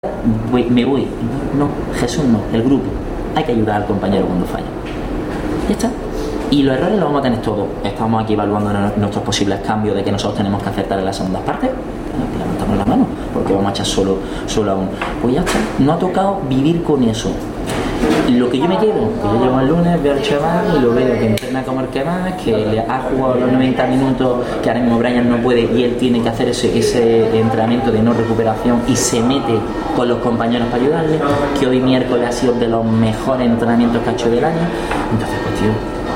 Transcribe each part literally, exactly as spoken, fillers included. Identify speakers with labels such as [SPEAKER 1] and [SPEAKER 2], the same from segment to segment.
[SPEAKER 1] voy, me voy. No, Jesús no, el grupo. Hay que ayudar al compañero cuando falla. Ya está. Y los errores los vamos a tener todos. Estamos aquí evaluando nuestros posibles cambios de que nosotros tenemos que acertar en las segundas partes. Levantamos la mano, porque vamos a echar solo, solo a uno. Pues ya está. No ha tocado vivir con eso. Lo que yo me quedo, que yo llego el lunes, veo al chaval y lo veo que entrena como el que más, que le ha jugado los noventa minutos, que ahora mismo Brian no puede y él tiene que hacer ese, ese entrenamiento de no recuperación y se mete con los compañeros para ayudarle, que hoy miércoles ha sido de los mejores entrenamientos que ha hecho del año. Entonces, pues tío,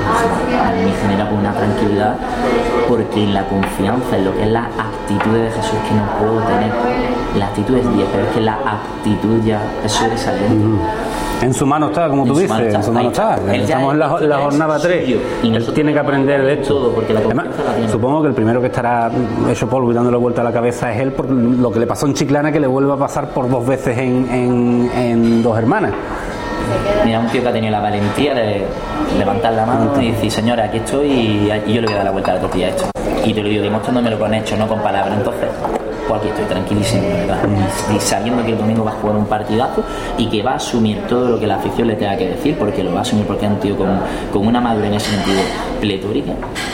[SPEAKER 1] a mí me genera una tranquilidad, porque en la confianza, en lo que es la actitud de Jesús, que no puedo tener. La actitud es diez, pero es que la actitud ya es sobresaliente.
[SPEAKER 2] Mm. En su mano está, como en tú dices, en su mano está. Estamos en la, la jornada tres. Y él tiene que aprender de esto.
[SPEAKER 1] Todo, porque la
[SPEAKER 2] Además, supongo que el primero que estará hecho polvo y dándole vuelta a la cabeza es él, por lo que le pasó en Chiclana, que le vuelve a pasar por dos veces en, en, en Dos Hermanas.
[SPEAKER 1] Mira, un tío que ha tenido la valentía de levantar la mano y decir, señora, aquí estoy y, y yo le voy a dar la vuelta a la tortilla a esto. Y te lo digo, demostrándomelo con hechos, no con palabras. Entonces, pues aquí estoy tranquilísimo, ¿verdad? Y sabiendo que el domingo va a jugar un partidazo y que va a asumir todo lo que la afición le tenga que decir, porque lo va a asumir, porque es un tío con, con una madurez en ese sentido pletórica.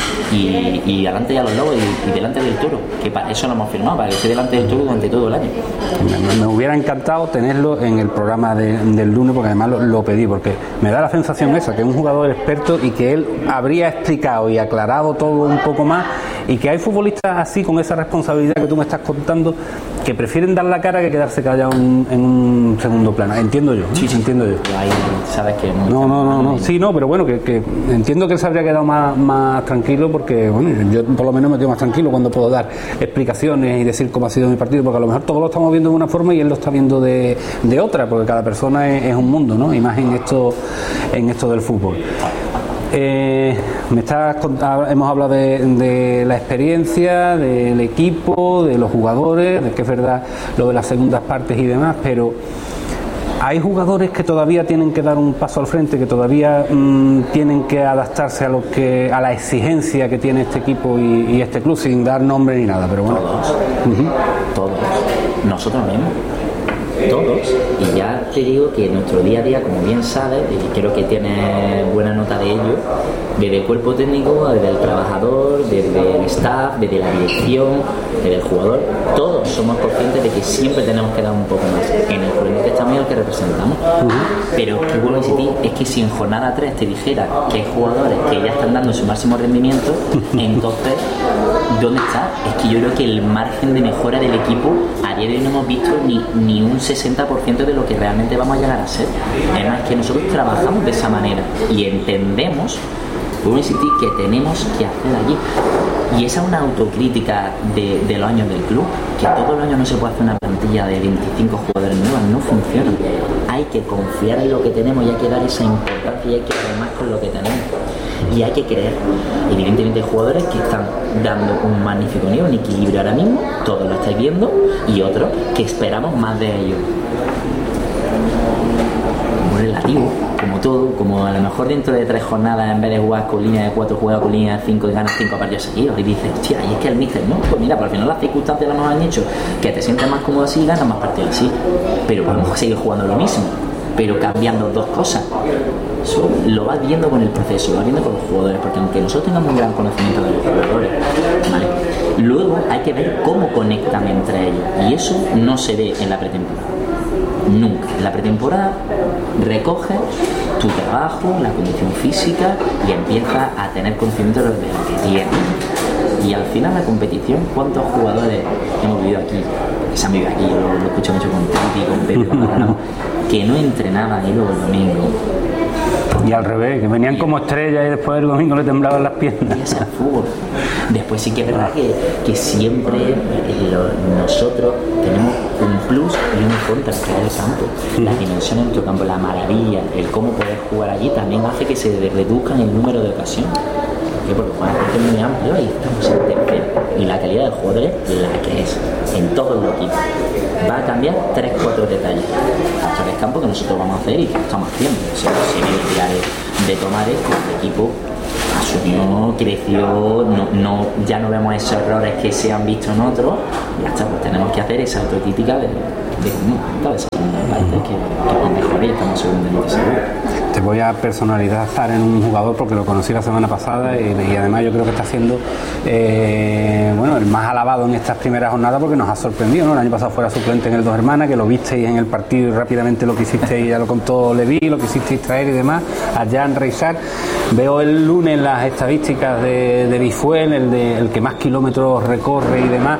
[SPEAKER 1] Y, y delante de los lobos y, y delante del toro, que para eso lo hemos firmado, para que esté delante del toro durante todo el año.
[SPEAKER 2] Me, me hubiera encantado tenerlo en el programa de, del lunes, porque además lo, lo pedí, porque me da la sensación esa, que es un jugador experto y que él habría explicado y aclarado todo un poco más, y que hay futbolistas así, con esa responsabilidad que tú me estás contando, que prefieren dar la cara que quedarse callados en, en un segundo plano. Entiendo yo, ¿no?
[SPEAKER 1] Sí, sí,
[SPEAKER 2] entiendo yo.
[SPEAKER 1] Ahí sabes que
[SPEAKER 2] no, no, no, no, sí, no, pero bueno, que, que entiendo que él se habría quedado más, más tranquilo, porque bueno, yo por lo menos me quedo más tranquilo cuando puedo dar explicaciones y decir cómo ha sido mi partido, porque a lo mejor todos lo estamos viendo de una forma y él lo está viendo de, de otra, porque cada persona es, es un mundo, ¿no? Y más en esto, en esto del fútbol. Eh, me estás hemos hablado de, de la experiencia del equipo, de los jugadores, de que es verdad lo de las segundas partes y demás, pero hay jugadores que todavía tienen que dar un paso al frente, que todavía mmm, tienen que adaptarse a lo que a la exigencia que tiene este equipo y, y este club, sin dar nombre ni nada, pero bueno.
[SPEAKER 1] Todos,
[SPEAKER 2] uh-huh.
[SPEAKER 1] todos, nosotros mismos. Todos, y ya te digo que nuestro día a día, como bien sabes, y creo que tiene buena nota de ello, desde el cuerpo técnico, desde el trabajador, desde el staff, desde la dirección, desde el jugador, todos somos conscientes de que siempre tenemos que dar un poco más en el problema que estamos y el que representamos. Uh-huh. Pero que vuelvo a insistir, es que si en jornada tres te dijera que hay jugadores que ya están dando su máximo rendimiento, entonces ¿dónde está? Es que yo creo que el margen de mejora del equipo a día de hoy no hemos visto ni, ni un sesenta por ciento de lo que realmente vamos a llegar a ser. Además, que nosotros trabajamos de esa manera y entendemos, puedo insistir, que tenemos que hacer allí. Y esa es una autocrítica de, de los años del club, que todos los años no se puede hacer una plantilla de veinticinco jugadores nuevos, no funciona. Hay que confiar en lo que tenemos y hay que dar esa importancia y hay que hacer más con lo que tenemos. Y hay que creer. Evidentemente hay jugadores que están dando un magnífico nivel, un equilibrio ahora mismo, todos lo estáis viendo, y otros que esperamos más de ellos. Muy relativo, como todo, como a lo mejor dentro de tres jornadas, en vez de jugar con línea de cuatro, juega con línea de cinco y ganas cinco partidos seguidos, y dices, hostia, y es que el míster, no, pues mira, por al final las circunstancias nos han hecho que te sientes más cómodo así y ganas más partidos así, pero podemos seguir jugando lo mismo, pero cambiando dos cosas. Eso lo vas viendo con el proceso, lo vas viendo con los jugadores, porque aunque nosotros tengamos un gran conocimiento de los jugadores, ¿vale?, luego hay que ver cómo conectan entre ellos, y eso no se ve en la pretemporada, nunca. En la pretemporada recoges tu trabajo, la condición física, y empiezas a tener conocimiento de lo que tienes. Y al final la competición, ¿cuántos jugadores hemos vivido aquí? Que se han vivido aquí, yo lo, lo escucho mucho con Titi, con Pepe, con Maradona, que no entrenaban y luego el domingo.
[SPEAKER 2] Y al revés, que venían como estrellas y después el domingo le temblaban las piernas.
[SPEAKER 1] Y ese es el fútbol. Después sí que es verdad que, que siempre lo, nosotros tenemos un plus y un contra, que es el campo. La dimensión en nuestro campo, la maravilla, el cómo poder jugar allí también hace que se reduzcan el número de ocasiones. ¿Por qué? Porque juegan es muy amplio y estamos en tercero. Y la calidad del jugador es la que es, en todos los equipos. Va a cambiar tres cuatro detalles hasta el campo que nosotros vamos a hacer y que estamos haciendo. O sea, si hay necesidad de, de tomar esto, el equipo a su evolucionó, creció, no, no, ya no vemos esos errores que se han visto en otros, y ya está, pues tenemos que hacer esa autocrítica de, de cómo toda esa segunda parte que, que es mejor y estamos seguramente seguros.
[SPEAKER 2] Te voy a personalizar en un jugador porque lo conocí la semana pasada y, y además yo creo que está siendo eh, bueno, el más alabado en estas primeras jornadas porque nos ha sorprendido, ¿no? El año pasado fuera suplente en el Dos Hermanas, que lo visteis en el partido y rápidamente lo quisisteis, ya lo contó Leví, lo quisisteis traer y demás, a Jan Reisar. Veo el lunes las estadísticas de, de Bifuel, el, de, el que más kilómetros recorre y demás.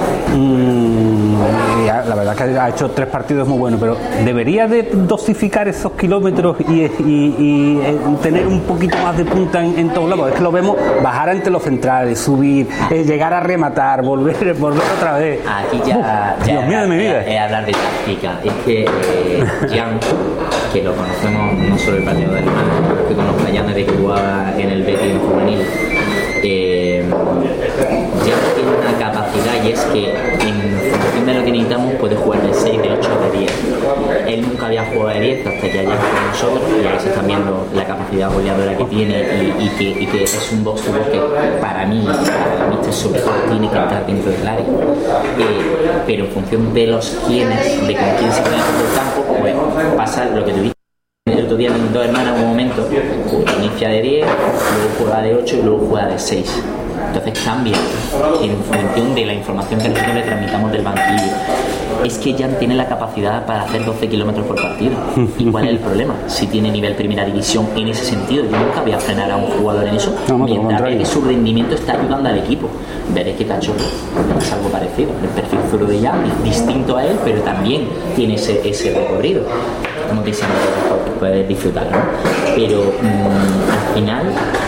[SPEAKER 2] Mm, la verdad es que ha hecho tres partidos muy buenos, pero debería de dosificar esos kilómetros y, y, y, y tener un poquito más de punta en, en todos lados. Es que lo vemos bajar ante los centrales, subir, eh, llegar a rematar, volver, volver otra vez.
[SPEAKER 1] Aquí ya,
[SPEAKER 2] Uf,
[SPEAKER 1] ya
[SPEAKER 2] Dios mío de mi vida.
[SPEAKER 1] Es hablar de táctica. Es que eh, Jan, que lo conocemos no solo el partido de Alemania, que conozco a Jan desde que jugaba en el Betis en juvenil. Eh, Jan tiene una capacidad y es que en función de lo que necesitamos puede jugar de seis, de ocho, de diez. Él nunca había jugado de diez hasta que haya con nosotros y ahora se están viendo la capacidad goleadora que tiene y, y, que, y que es un box to box que para mí, para mí sobre todo tiene que entrar dentro del área. Eh, pero en función de los quienes, de con quién se pone en el campo, pues pasa lo que tuviste. El otro día en Dos Hermanas, en un momento, pues, inicia de diez, luego juega de ocho y luego juega de seis. Entonces cambia en función de la información que nosotros le transmitamos del banquillo. Es que Jan tiene la capacidad para hacer doce kilómetros por partido. ¿Y cuál es el problema? Si tiene nivel primera división en ese sentido, yo nunca voy a frenar a un jugador en eso, no, mientras ve que su rendimiento está ayudando al equipo. Veréis que Cachorro es algo parecido. El perfil zurdo de Jan es distinto a él, pero también tiene ese, ese recorrido. Como que siempre puedes disfrutar, ¿no? Pero mmm, al final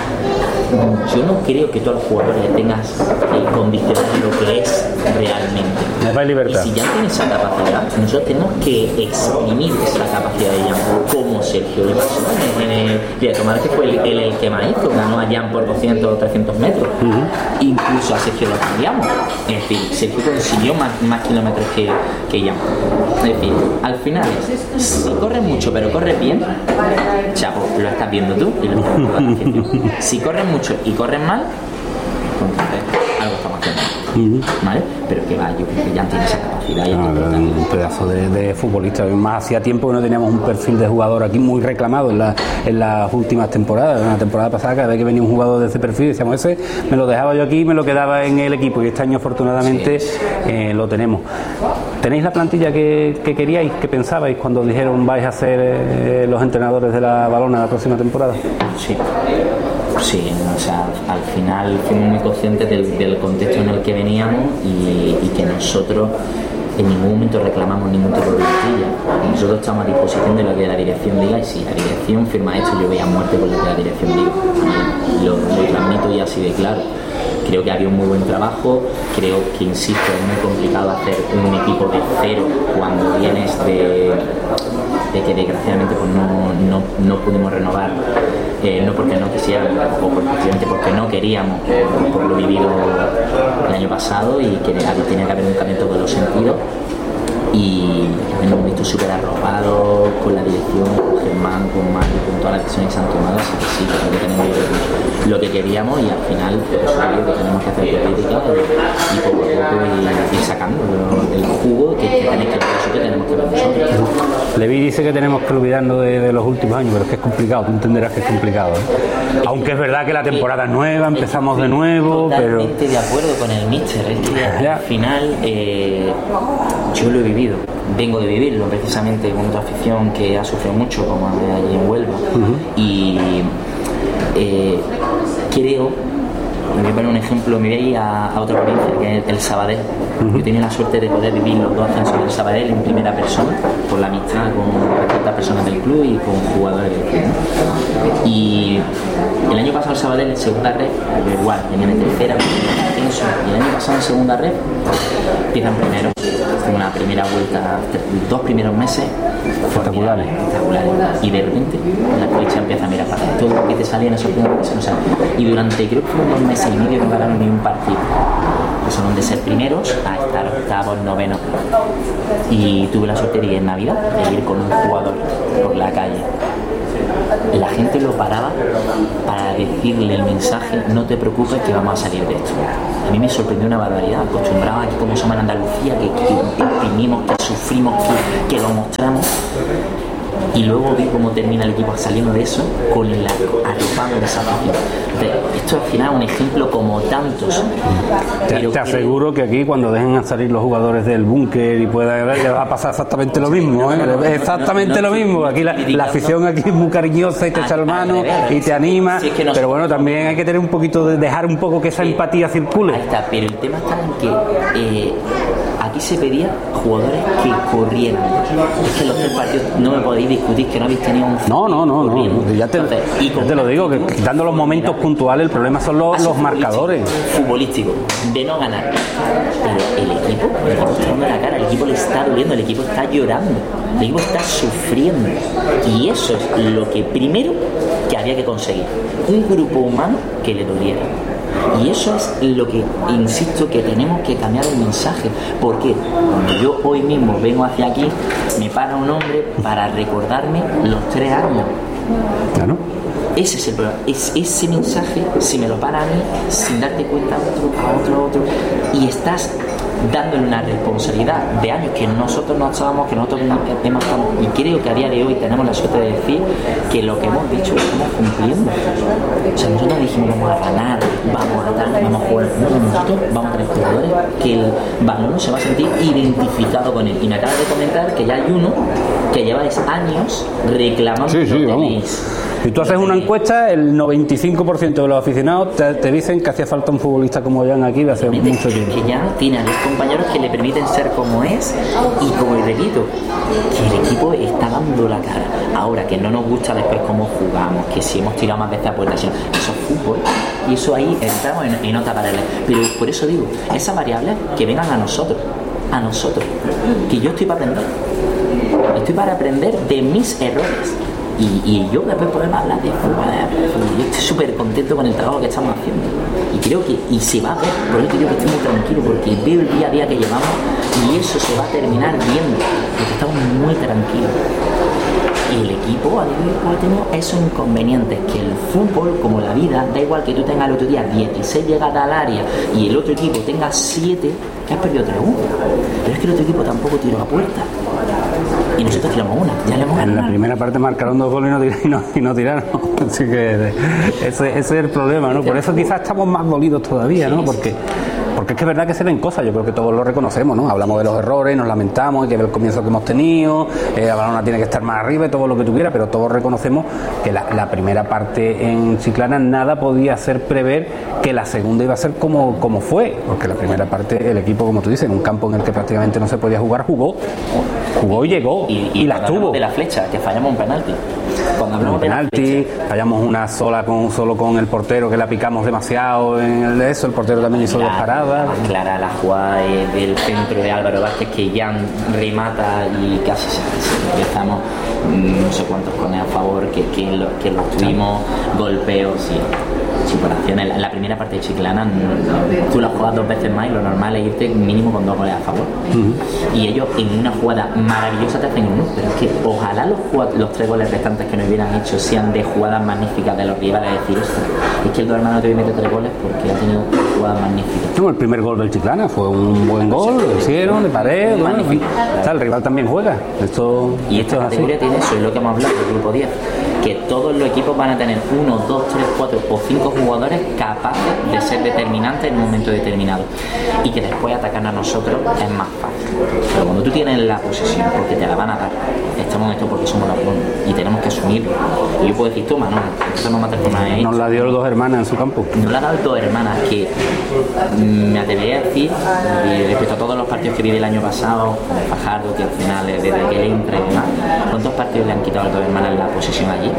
[SPEAKER 1] yo no creo que tú al jugador le tengas eh, condicionar lo que es realmente.
[SPEAKER 2] Les da libertad.
[SPEAKER 1] Y si ya tiene esa capacidad, nosotros tenemos que exprimir esa capacidad de Jan, como Sergio le pasó en el día de tomar, que fue el, el, el que más hizo, ganó a Jan por doscientos o trescientos metros. Uh-huh. Incluso a Sergio lo cambiamos. Es decir, Sergio consiguió más, más kilómetros que, que Jan. Es decir, al final, si corres mucho pero corres bien, chapo, lo estás viendo tú y lo estás viendo la afición. Si corres mucho y corres mal, entonces algo estamos haciendo. Uh-huh. ¿Vale? Pero que va, yo creo que ya tiene esa capacidad. Y
[SPEAKER 2] no, un pedazo de, de futbolista. Más hacía tiempo que no teníamos un perfil de jugador aquí muy reclamado en, la, en las últimas temporadas. En la temporada pasada, cada vez que venía un jugador de ese perfil, decíamos, ese me lo dejaba yo aquí y me lo quedaba en el equipo. Y este año, afortunadamente, sí. eh, lo tenemos. ¿Tenéis la plantilla que, que queríais, que pensabais cuando dijeron vais a ser eh, los entrenadores de la Valona la próxima temporada?
[SPEAKER 1] Sí. Sí, o sea, al final fuimos muy conscientes del, del contexto en el que veníamos y, y que nosotros en ningún momento reclamamos ningún tipo de plantilla. Nosotros estamos a disposición de lo que la dirección diga y si la dirección firma esto yo voy a muerte con lo que la dirección diga. Lo, lo transmito ya así de claro. Creo que había un muy buen trabajo, creo que, insisto, es muy complicado hacer un equipo de cero cuando vienes de, de que desgraciadamente pues no, no, no pudimos renovar, eh, no porque no quisiéramos o simplemente porque no queríamos, por lo vivido el año pasado y que tenía que haber un cambio en todos los sentidos. Y nos hemos visto súper arropados con la dirección, con Germán, con Mario, con todas las decisiones que se han tomado, así que sí, creo que tenemos lo, lo que queríamos y al final por eso digo que tenemos que hacer crítica y, y poco a poco ir, ir sacando el jugo que, que tenéis que ver eso que tenemos que ver nosotros.
[SPEAKER 2] Leví dice que tenemos que olvidarnos de, de los últimos años, pero es que es complicado, tú entenderás que es complicado, ¿eh? Aunque es verdad que la temporada es nueva, empezamos de nuevo, pero...
[SPEAKER 1] Totalmente de acuerdo con el míster, es que al final eh, yo lo he vivido. Vengo de vivirlo precisamente con otra afición que ha sufrido mucho como allí en Huelva. Uh-huh. Y eh, creo, me voy a poner un ejemplo, me voy a ir a, a otra provincia que es el Sabadell. Uh-huh. Yo he tenido la suerte de poder vivir los dos ascensos del Sabadell en primera persona por la amistad con otras personas del club y con jugadores del club. Y el año pasado el Sabadell en segunda red, igual, venían en tercera, ascenso, y el año pasado en segunda red empiezan primero. Una primera vuelta, dos primeros meses
[SPEAKER 2] espectaculares.
[SPEAKER 1] espectaculares y de repente la colecha empieza a mirar para todo lo que te salía en esos primeros meses, o sea, y durante creo que fueron dos meses y medio no ganaron ni un partido, pasaron de ser primeros a estar octavos, novenos, y tuve la suerte de ir en Navidad de ir con un jugador por la calle la gente lo paraba para decirle el mensaje: no te preocupes que vamos a salir de esto. A mí me sorprendió una barbaridad, acostumbraba aquí como somos en Andalucía, que, que exprimimos, que sufrimos, que, que lo mostramos. Y luego vi cómo termina el equipo saliendo de eso con la arropando de esa página. Esto al final es un ejemplo como tantos.
[SPEAKER 2] Te, te que... aseguro que aquí cuando dejen a salir los jugadores del búnker y pueda va a pasar exactamente lo mismo, ¿eh? Exactamente no, no, no, lo mismo. Aquí la, la afición aquí es muy cariñosa y te echa la mano y te anima, si es que no, pero bueno, también hay que tener un poquito de dejar un poco que esa sí, empatía circule.
[SPEAKER 1] Ahí está, pero el tema está en que eh, aquí se pedía jugadores que corrieran. Es que los tres partidos no me podéis discutir que no habéis tenido un...
[SPEAKER 2] No, no, no, no. Ya te, Entonces, y ya te lo digo, que quitando los momentos puntuales, el problema son los, los marcadores.
[SPEAKER 1] Futbolístico, de no ganar. Pero el equipo, el equipo está dando la cara, el equipo le está doliendo, el equipo está llorando, el equipo está sufriendo. Y eso es lo que primero que había que conseguir. Un grupo humano que le doliera. Y eso es lo que insisto, que tenemos que cambiar el mensaje, porque cuando yo hoy mismo vengo hacia aquí, me para un hombre para recordarme los tres años.
[SPEAKER 2] Claro.
[SPEAKER 1] Ese es el problema. Es ese mensaje, si me lo para a mí, sin darte cuenta a otro, a otro, a otro, y estás dándole una responsabilidad de años que nosotros no estábamos, que nosotros hemos estado, y creo que a día de hoy tenemos la suerte de decir que lo que hemos dicho lo estamos cumpliendo. O sea, nosotros dijimos vamos a ganar, vamos a dar, vamos a jugar. No, nosotros vamos a tener jugadores que el balón se va a sentir identificado con él. Y me acabas de comentar que ya hay uno que lleváis años reclamando
[SPEAKER 2] sí, sí,
[SPEAKER 1] lo
[SPEAKER 2] vamos.
[SPEAKER 1] tenéis.
[SPEAKER 2] Si tú haces una encuesta, el noventa y cinco por ciento de los aficionados te, te dicen que hacía falta un futbolista como Jan aquí de hace mucho tiempo.
[SPEAKER 1] Que ya tiene a los compañeros que le permiten ser como es, y como repito, que el equipo está dando la cara. Ahora, que no nos gusta después cómo jugamos, que si hemos tirado más veces a puerta, eso es fútbol, y eso ahí entramos en, en otra paralela. Pero por eso digo, esas variables que vengan a nosotros, a nosotros, que yo estoy para aprender, estoy para aprender de mis errores. Y, y yo después podemos hablar de fútbol. Yo estoy súper contento con el trabajo que estamos haciendo. Y creo que, y se va a ver, por eso digo que estoy muy tranquilo, porque veo el día a día que llevamos y eso se va a terminar viendo, porque estamos muy tranquilos. Y el equipo, a día de hoy, tenemos esos inconvenientes, que el fútbol, como la vida, da igual que tú tengas el otro día dieciséis llegadas al área y el otro equipo tenga siete, que has perdido tres uno. Pero es que el otro equipo tampoco tiró a puerta. Y nosotros tiramos una, ya le hemos ganado.
[SPEAKER 2] En la primera parte marcaron dos goles y no, y no, y no tiraron. Así que ese, ese es el problema, ¿no? Por eso quizás estamos más dolidos todavía, ¿no? Porque, porque es que es verdad que se ven cosas, yo creo que todos lo reconocemos, ¿no? Hablamos de los errores, nos lamentamos, hay que ver el comienzo que hemos tenido, eh, la balona tiene que estar más arriba y todo lo que tú quieras, pero todos reconocemos que la, la primera parte en Chiclana nada podía hacer prever que la segunda iba a ser como, como fue, porque la primera parte el equipo, como tú dices, en un campo en el que prácticamente no se podía jugar, jugó, jugó y llegó y, y, y las tuvo.
[SPEAKER 1] De la flecha, que fallamos un penalti. Cuando hablamos
[SPEAKER 2] un penalti, fallamos una sola con solo con el portero, que la picamos demasiado en el de eso, el portero también hizo dos paradas.
[SPEAKER 1] Clara la jugada del centro de Álvaro Vázquez, que Jan remata y casi se empezamos no sé cuántos con él a favor, que, que, lo, que los tuvimos, golpeos y superaciones. La, la primera parte de Chiclana, tú la juegas dos veces más y lo normal es irte mínimo con dos goles a favor. Uh-huh. Y ellos en una jugada maravillosa te hacen uno, pero es que ojalá los, los tres goles restantes que nos hubieran hecho sean de jugadas magníficas de los rivales, es decir, ostras, es que el Duerma te hoy mete tres goles porque ha tenido jugadas magníficas.
[SPEAKER 2] No, el primer gol del Chiclana fue un buen gol, lo hicieron de pared, bueno, o sea, el rival también juega. Esto,
[SPEAKER 1] y esta
[SPEAKER 2] esto
[SPEAKER 1] categoría tiene eso, es lo que hemos hablado del grupo diez, que todos los equipos van a tener uno, dos, tres, cuatro o cinco jugadores capaces de ser determinantes en un momento determinado, y que después atacar a nosotros es más fácil. Pero cuando tú tienes la posesión, porque te la van a dar, estamos en esto porque somos los buenos y tenemos que asumirlo. Y yo puedo decir, toma, no, esto no mata por una vez.
[SPEAKER 2] Nos la dio dos hermanas en su campo.
[SPEAKER 1] Nos la ha dado dos hermanas que me atrevería a decir, respecto a todos los partidos que viví el año pasado, con Fajardo, que al final, desde que él entre, ¿cuántos partidos le han quitado a las dos hermanas la posesión allí?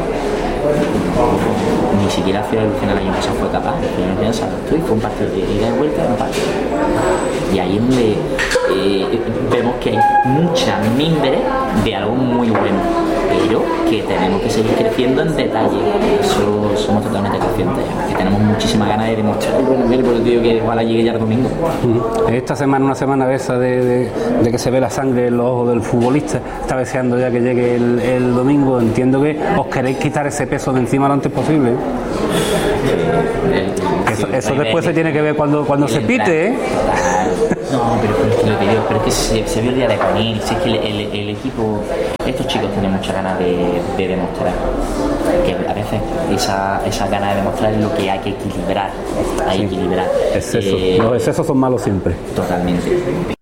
[SPEAKER 1] Ni siquiera Ciudad de Lucena el año pasado fue capaz. Pero fue un partido de ida y vuelta, un partido. Y ahí es donde eh, vemos que hay mucha mimbre de algo muy bueno. pero que tenemos que seguir creciendo en detalle. Eso somos totalmente conscientes, que tenemos muchísimas ganas de demostrar. Bueno, mire, por el tío que ojalá llegue ya el domingo.
[SPEAKER 2] Esta semana, una semana de esa de, de, de que se ve la sangre en los ojos del futbolista, está deseando ya que llegue el, el domingo. Entiendo que os queréis quitar ese peso de encima lo antes posible. Eh, eso sí, eso después se tiene que ver cuando, cuando se pite, ¿eh?
[SPEAKER 1] No, pero, pero, pero, pero es que se, se ve el día de poner, si es que el, el, el equipo, estos chicos tienen muchas ganas de, de demostrar, que a veces esa, esa ganas de demostrar es lo que hay que equilibrar, hay que sí. equilibrar.
[SPEAKER 2] Exceso. Eh, Los excesos son malos siempre.
[SPEAKER 1] Totalmente.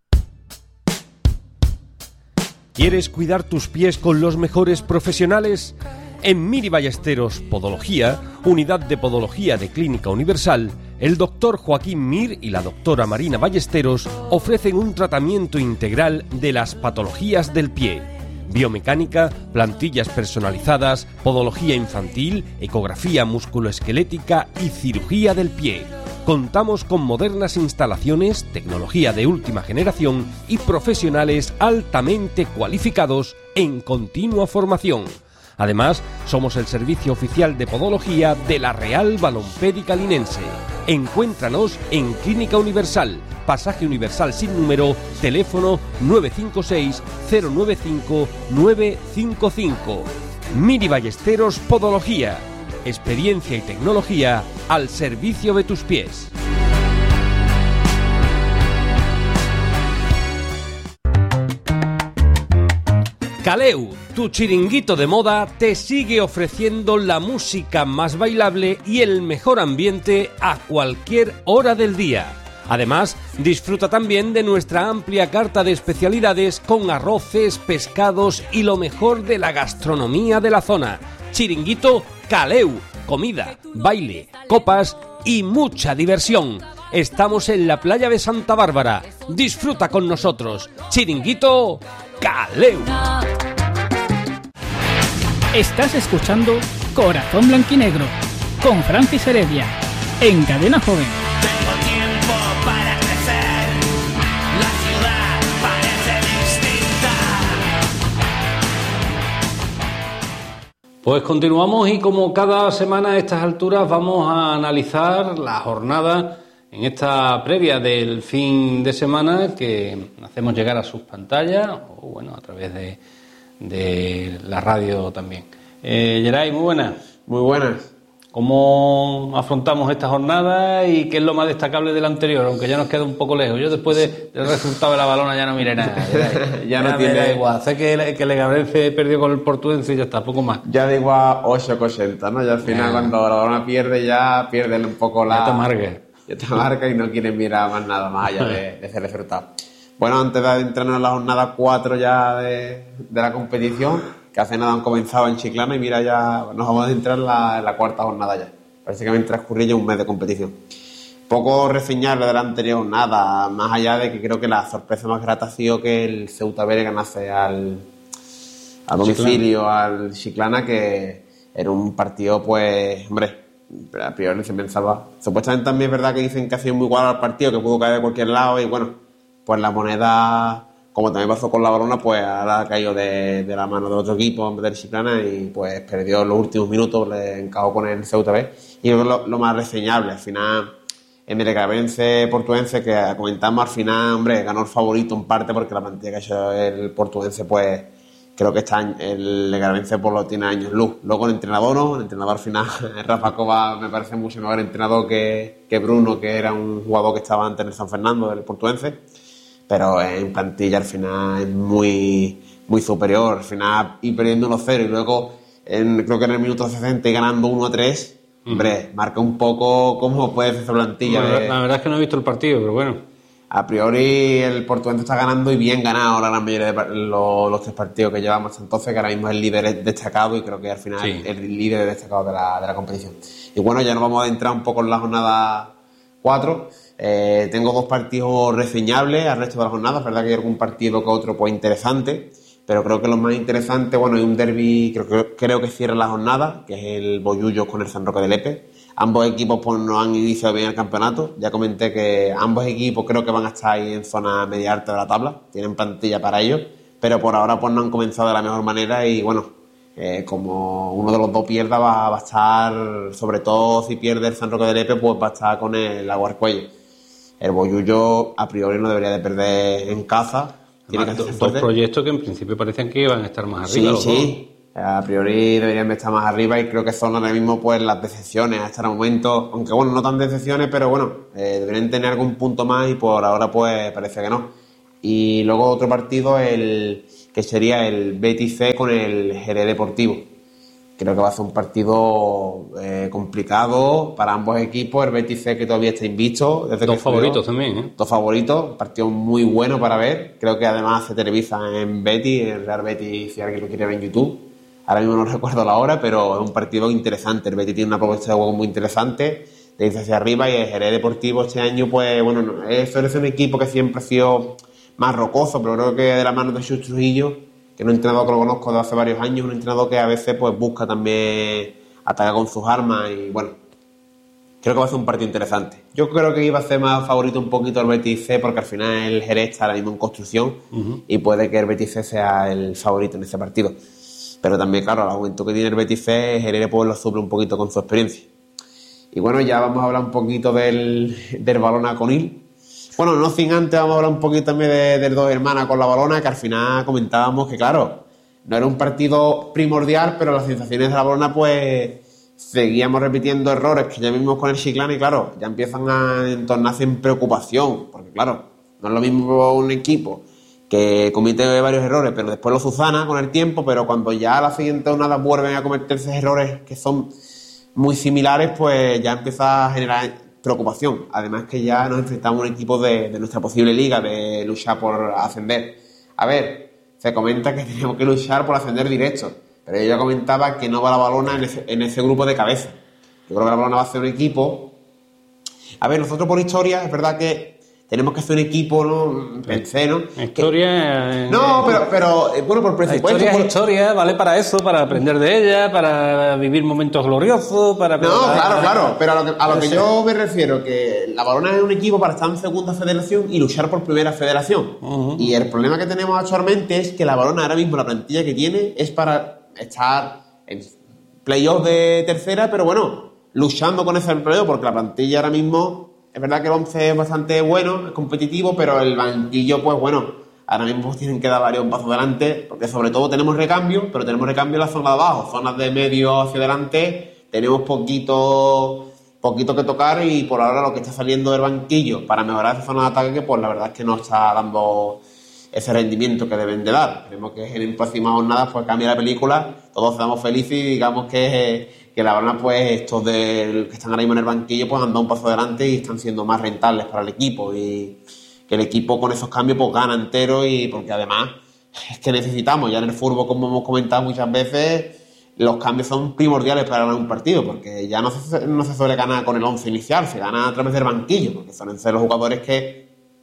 [SPEAKER 3] ¿Quieres cuidar tus pies con los mejores profesionales? En Miri Ballesteros Podología, unidad de podología de Clínica Universal, el doctor Joaquín Mir y la doctora Marina Ballesteros ofrecen un tratamiento integral de las patologías del pie. Biomecánica, plantillas personalizadas, podología infantil, ecografía musculoesquelética y cirugía del pie. Contamos con modernas instalaciones, tecnología de última generación y profesionales altamente cualificados en continua formación. Además, somos el servicio oficial de podología de la Real Balompédica Linense. Encuéntranos en Clínica Universal, Pasaje Universal sin número, teléfono nueve cinco seis cero nueve cinco nueve cinco cinco. Miri Ballesteros Podología. Experiencia y tecnología al servicio de tus pies. Caleu, tu chiringuito de moda, te sigue ofreciendo la música más bailable y el mejor ambiente a cualquier hora del día. Además, disfruta también de nuestra amplia carta de especialidades con arroces, pescados y lo mejor de la gastronomía de la zona. Chiringuito Caleu, comida, baile, copas y mucha diversión. Estamos en la playa de Santa Bárbara. Disfruta con nosotros. Chiringuito Caleu.
[SPEAKER 4] Estás escuchando Corazón Blanquinegro con Francis Heredia en Cadena Joven.
[SPEAKER 5] Tengo tiempo para crecer, la ciudad parece distinta.
[SPEAKER 2] Pues continuamos y como cada semana a estas alturas vamos a analizar la jornada en esta previa del fin de semana que hacemos llegar a sus pantallas o bueno a través de, de la radio también. Eh, Geray, muy buenas.
[SPEAKER 6] Muy buenas.
[SPEAKER 2] ¿Cómo afrontamos esta jornada y qué es lo más destacable de la anterior? Aunque ya nos queda un poco lejos. Yo después de, del resultado de la balona ya no miré nada. ya
[SPEAKER 6] ya no
[SPEAKER 2] ya
[SPEAKER 6] tiene...
[SPEAKER 2] me da igual. Sé que, que el Legabrense perdió con el Portuense y ya está, poco más.
[SPEAKER 6] Ya da igual ocho que ochenta, ¿no? Ya al final ya. Cuando la balona pierde ya pierden un poco la...
[SPEAKER 2] Ya te amarga.
[SPEAKER 6] Ya te amarga y no quieren mirar más nada más allá de, de ese resultado. Bueno, antes de adentrarnos en la jornada cuatro ya de, de la competición, que hace nada han comenzado en Chiclana y mira ya nos vamos a entrar en la, en la cuarta jornada ya. Parece que me transcurrió ya un mes de competición. Poco reseñable de la anterior, nada, más allá de que creo que la sorpresa más grata ha sido que el Ceuta B ganase al, al domicilio, Chiclana. al Chiclana, que era un partido, pues, hombre, a priori se pensaba. Supuestamente también es verdad que dicen que ha sido muy igual al partido, que pudo caer de cualquier lado y bueno, pues la moneda... Como también pasó con la balona, pues ahora ha caído de, de la mano del otro equipo en vez del Chiclana y pues perdió los últimos minutos, le encajó con el Ceuta B. Y creo que lo, lo más reseñable, al final, en el Legabrense Portuense, que comentamos, al final, hombre, ganó el favorito en parte porque la plantilla que ha hecho el Portuense, pues creo que está el Legabrense por lo tiene años luz. Luego el entrenador, ¿no? El entrenador al final, Rafa Cova, me parece mucho mejor entrenador que, que Bruno, que era un jugador que estaba antes en el San Fernando, del Portuense. Pero en plantilla al final es muy muy superior, al final ir perdiendo uno cero y luego en, creo que en el minuto sesenta y ganando uno a tres, mm. hombre, marca un poco cómo puede ser esa plantilla.
[SPEAKER 2] Bueno,
[SPEAKER 6] de...
[SPEAKER 2] La verdad es que no he visto el partido, pero bueno.
[SPEAKER 6] A priori el Portuense está ganando y bien ganado la gran mayoría de los, los tres partidos que llevamos hasta entonces, que ahora mismo es el líder destacado y creo que al final sí. es el líder destacado de la, de la competición. Y bueno, ya nos vamos a adentrar un poco en la jornada cuatro. Eh, tengo dos partidos reseñables al resto de la jornada. Es verdad que hay algún partido que otro pues interesante, pero creo que lo más interesante, bueno, hay un derbi creo que, creo que cierra la jornada, que es el Bollullos con el San Roque de Lepe. Ambos equipos pues no han iniciado bien el campeonato. Ya comenté que ambos equipos creo que van a estar ahí en zona media alta de la tabla, tienen plantilla para ello, pero por ahora pues no han comenzado de la mejor manera y bueno, eh, como uno de los dos pierda va, va a estar, sobre todo si pierde el San Roque de Lepe, pues va a estar con el agua al cuello. El Bollullo a priori no debería de perder en casa. Tiene
[SPEAKER 2] Además,
[SPEAKER 6] que
[SPEAKER 2] dos,
[SPEAKER 6] hacerse
[SPEAKER 2] dos
[SPEAKER 6] fuerte.
[SPEAKER 2] proyectos que en principio parecían que iban a estar más
[SPEAKER 6] Sí,
[SPEAKER 2] arriba. los
[SPEAKER 6] sí. A priori deberían estar más arriba y creo que son ahora mismo pues las decepciones hasta el momento, aunque bueno, no tan decepciones, pero bueno, eh, deberían tener algún punto más y por ahora pues parece que no. Y luego otro partido, el que sería el Betis C con el Jerez Deportivo. Creo que va a ser un partido eh, complicado para ambos equipos. El Betis C que todavía está invicto. Desde
[SPEAKER 2] Dos
[SPEAKER 6] que
[SPEAKER 2] favoritos
[SPEAKER 6] subió.
[SPEAKER 2] también, ¿eh?
[SPEAKER 6] Dos favoritos, un partido muy bueno para ver. Creo que además se televisa en Betis, en Real Betis, si alguien lo quiere ver en YouTube. Ahora mismo no recuerdo la hora, pero es un partido interesante. El Betis tiene una propuesta de juego muy interesante, de irse hacia arriba, y el Jerez Deportivo este año, pues bueno, no, es, es un equipo que siempre ha sido más rocoso, pero creo que de la mano de Xus Trujillo, que es un entrenador que lo conozco de hace varios años, un entrenador que a veces pues busca también atacar con sus armas y bueno, creo que va a ser un partido interesante. Yo creo que iba a ser más favorito un poquito el Betis C porque al final el Jerez está ahora mismo en construcción uh-huh. y puede que el Betis C sea el favorito en ese partido. Pero también, claro, el argumento que tiene el Betis C, el Jerez pues lo suple un poquito con su experiencia. Y bueno, ya vamos a hablar un poquito del, del Balona Conil. Bueno, no sin antes vamos a hablar un poquito también de, del Dos Hermanas con la Balona, que al final comentábamos que, claro, no era un partido primordial, pero las sensaciones de la Balona, pues, seguíamos repitiendo errores que ya vimos con el Chiclana y, claro, ya empiezan a entornarse en preocupación, porque, claro, no es lo mismo un equipo que comete varios errores, pero después lo subsana con el tiempo, pero cuando ya a la siguiente jornada vuelven a cometerse errores que son muy similares, pues ya empieza a generar preocupación. Además que ya nos enfrentamos a un equipo de, de nuestra posible liga, de luchar por ascender. A ver, se comenta que tenemos que luchar por ascender directo, pero yo ya comentaba que no va la Balona en ese, en ese grupo de cabeza. Yo creo que la Balona va a ser un equipo... A ver, nosotros por historia, es verdad que tenemos que hacer un equipo, ¿no? Pensé, ¿no?
[SPEAKER 2] Historia...
[SPEAKER 6] Que... No, pero, pero eh, bueno, por presupuesto...
[SPEAKER 2] La historia
[SPEAKER 6] por...
[SPEAKER 2] es historia, vale para eso, para aprender de ella, para vivir momentos gloriosos, para...
[SPEAKER 6] No, claro, claro, pero a lo que, a lo que yo me refiero, que la Balona es un equipo para estar en segunda federación y luchar por primera federación. Uh-huh. Y el problema que tenemos actualmente es que la Balona ahora mismo, la plantilla que tiene, es para estar en playoff de tercera, pero bueno, luchando con ese playoff, porque la plantilla ahora mismo... Es verdad que el once es bastante bueno, es competitivo, pero el banquillo, pues bueno, ahora mismo tienen que dar varios pasos adelante, porque sobre todo tenemos recambio, pero tenemos recambio en la zona de abajo, zonas de medio hacia adelante, tenemos poquito, poquito que tocar y por ahora lo que está saliendo del banquillo para mejorar esa zona de ataque, pues la verdad es que no está dando ese rendimiento que deben de dar. Esperemos que en próximas jornadas pues cambie la película, todos seamos felices y digamos que... que la verdad, pues, estos de, que están ahora mismo en el banquillo, pues han dado un paso adelante y están siendo más rentables para el equipo. Y que el equipo con esos cambios, pues, gana entero y porque además es que necesitamos, ya en el fútbol, como hemos comentado muchas veces, los cambios son primordiales para ganar un partido, porque ya no se, no se suele ganar con el once inicial, se gana a través del banquillo, porque suelen ser los jugadores que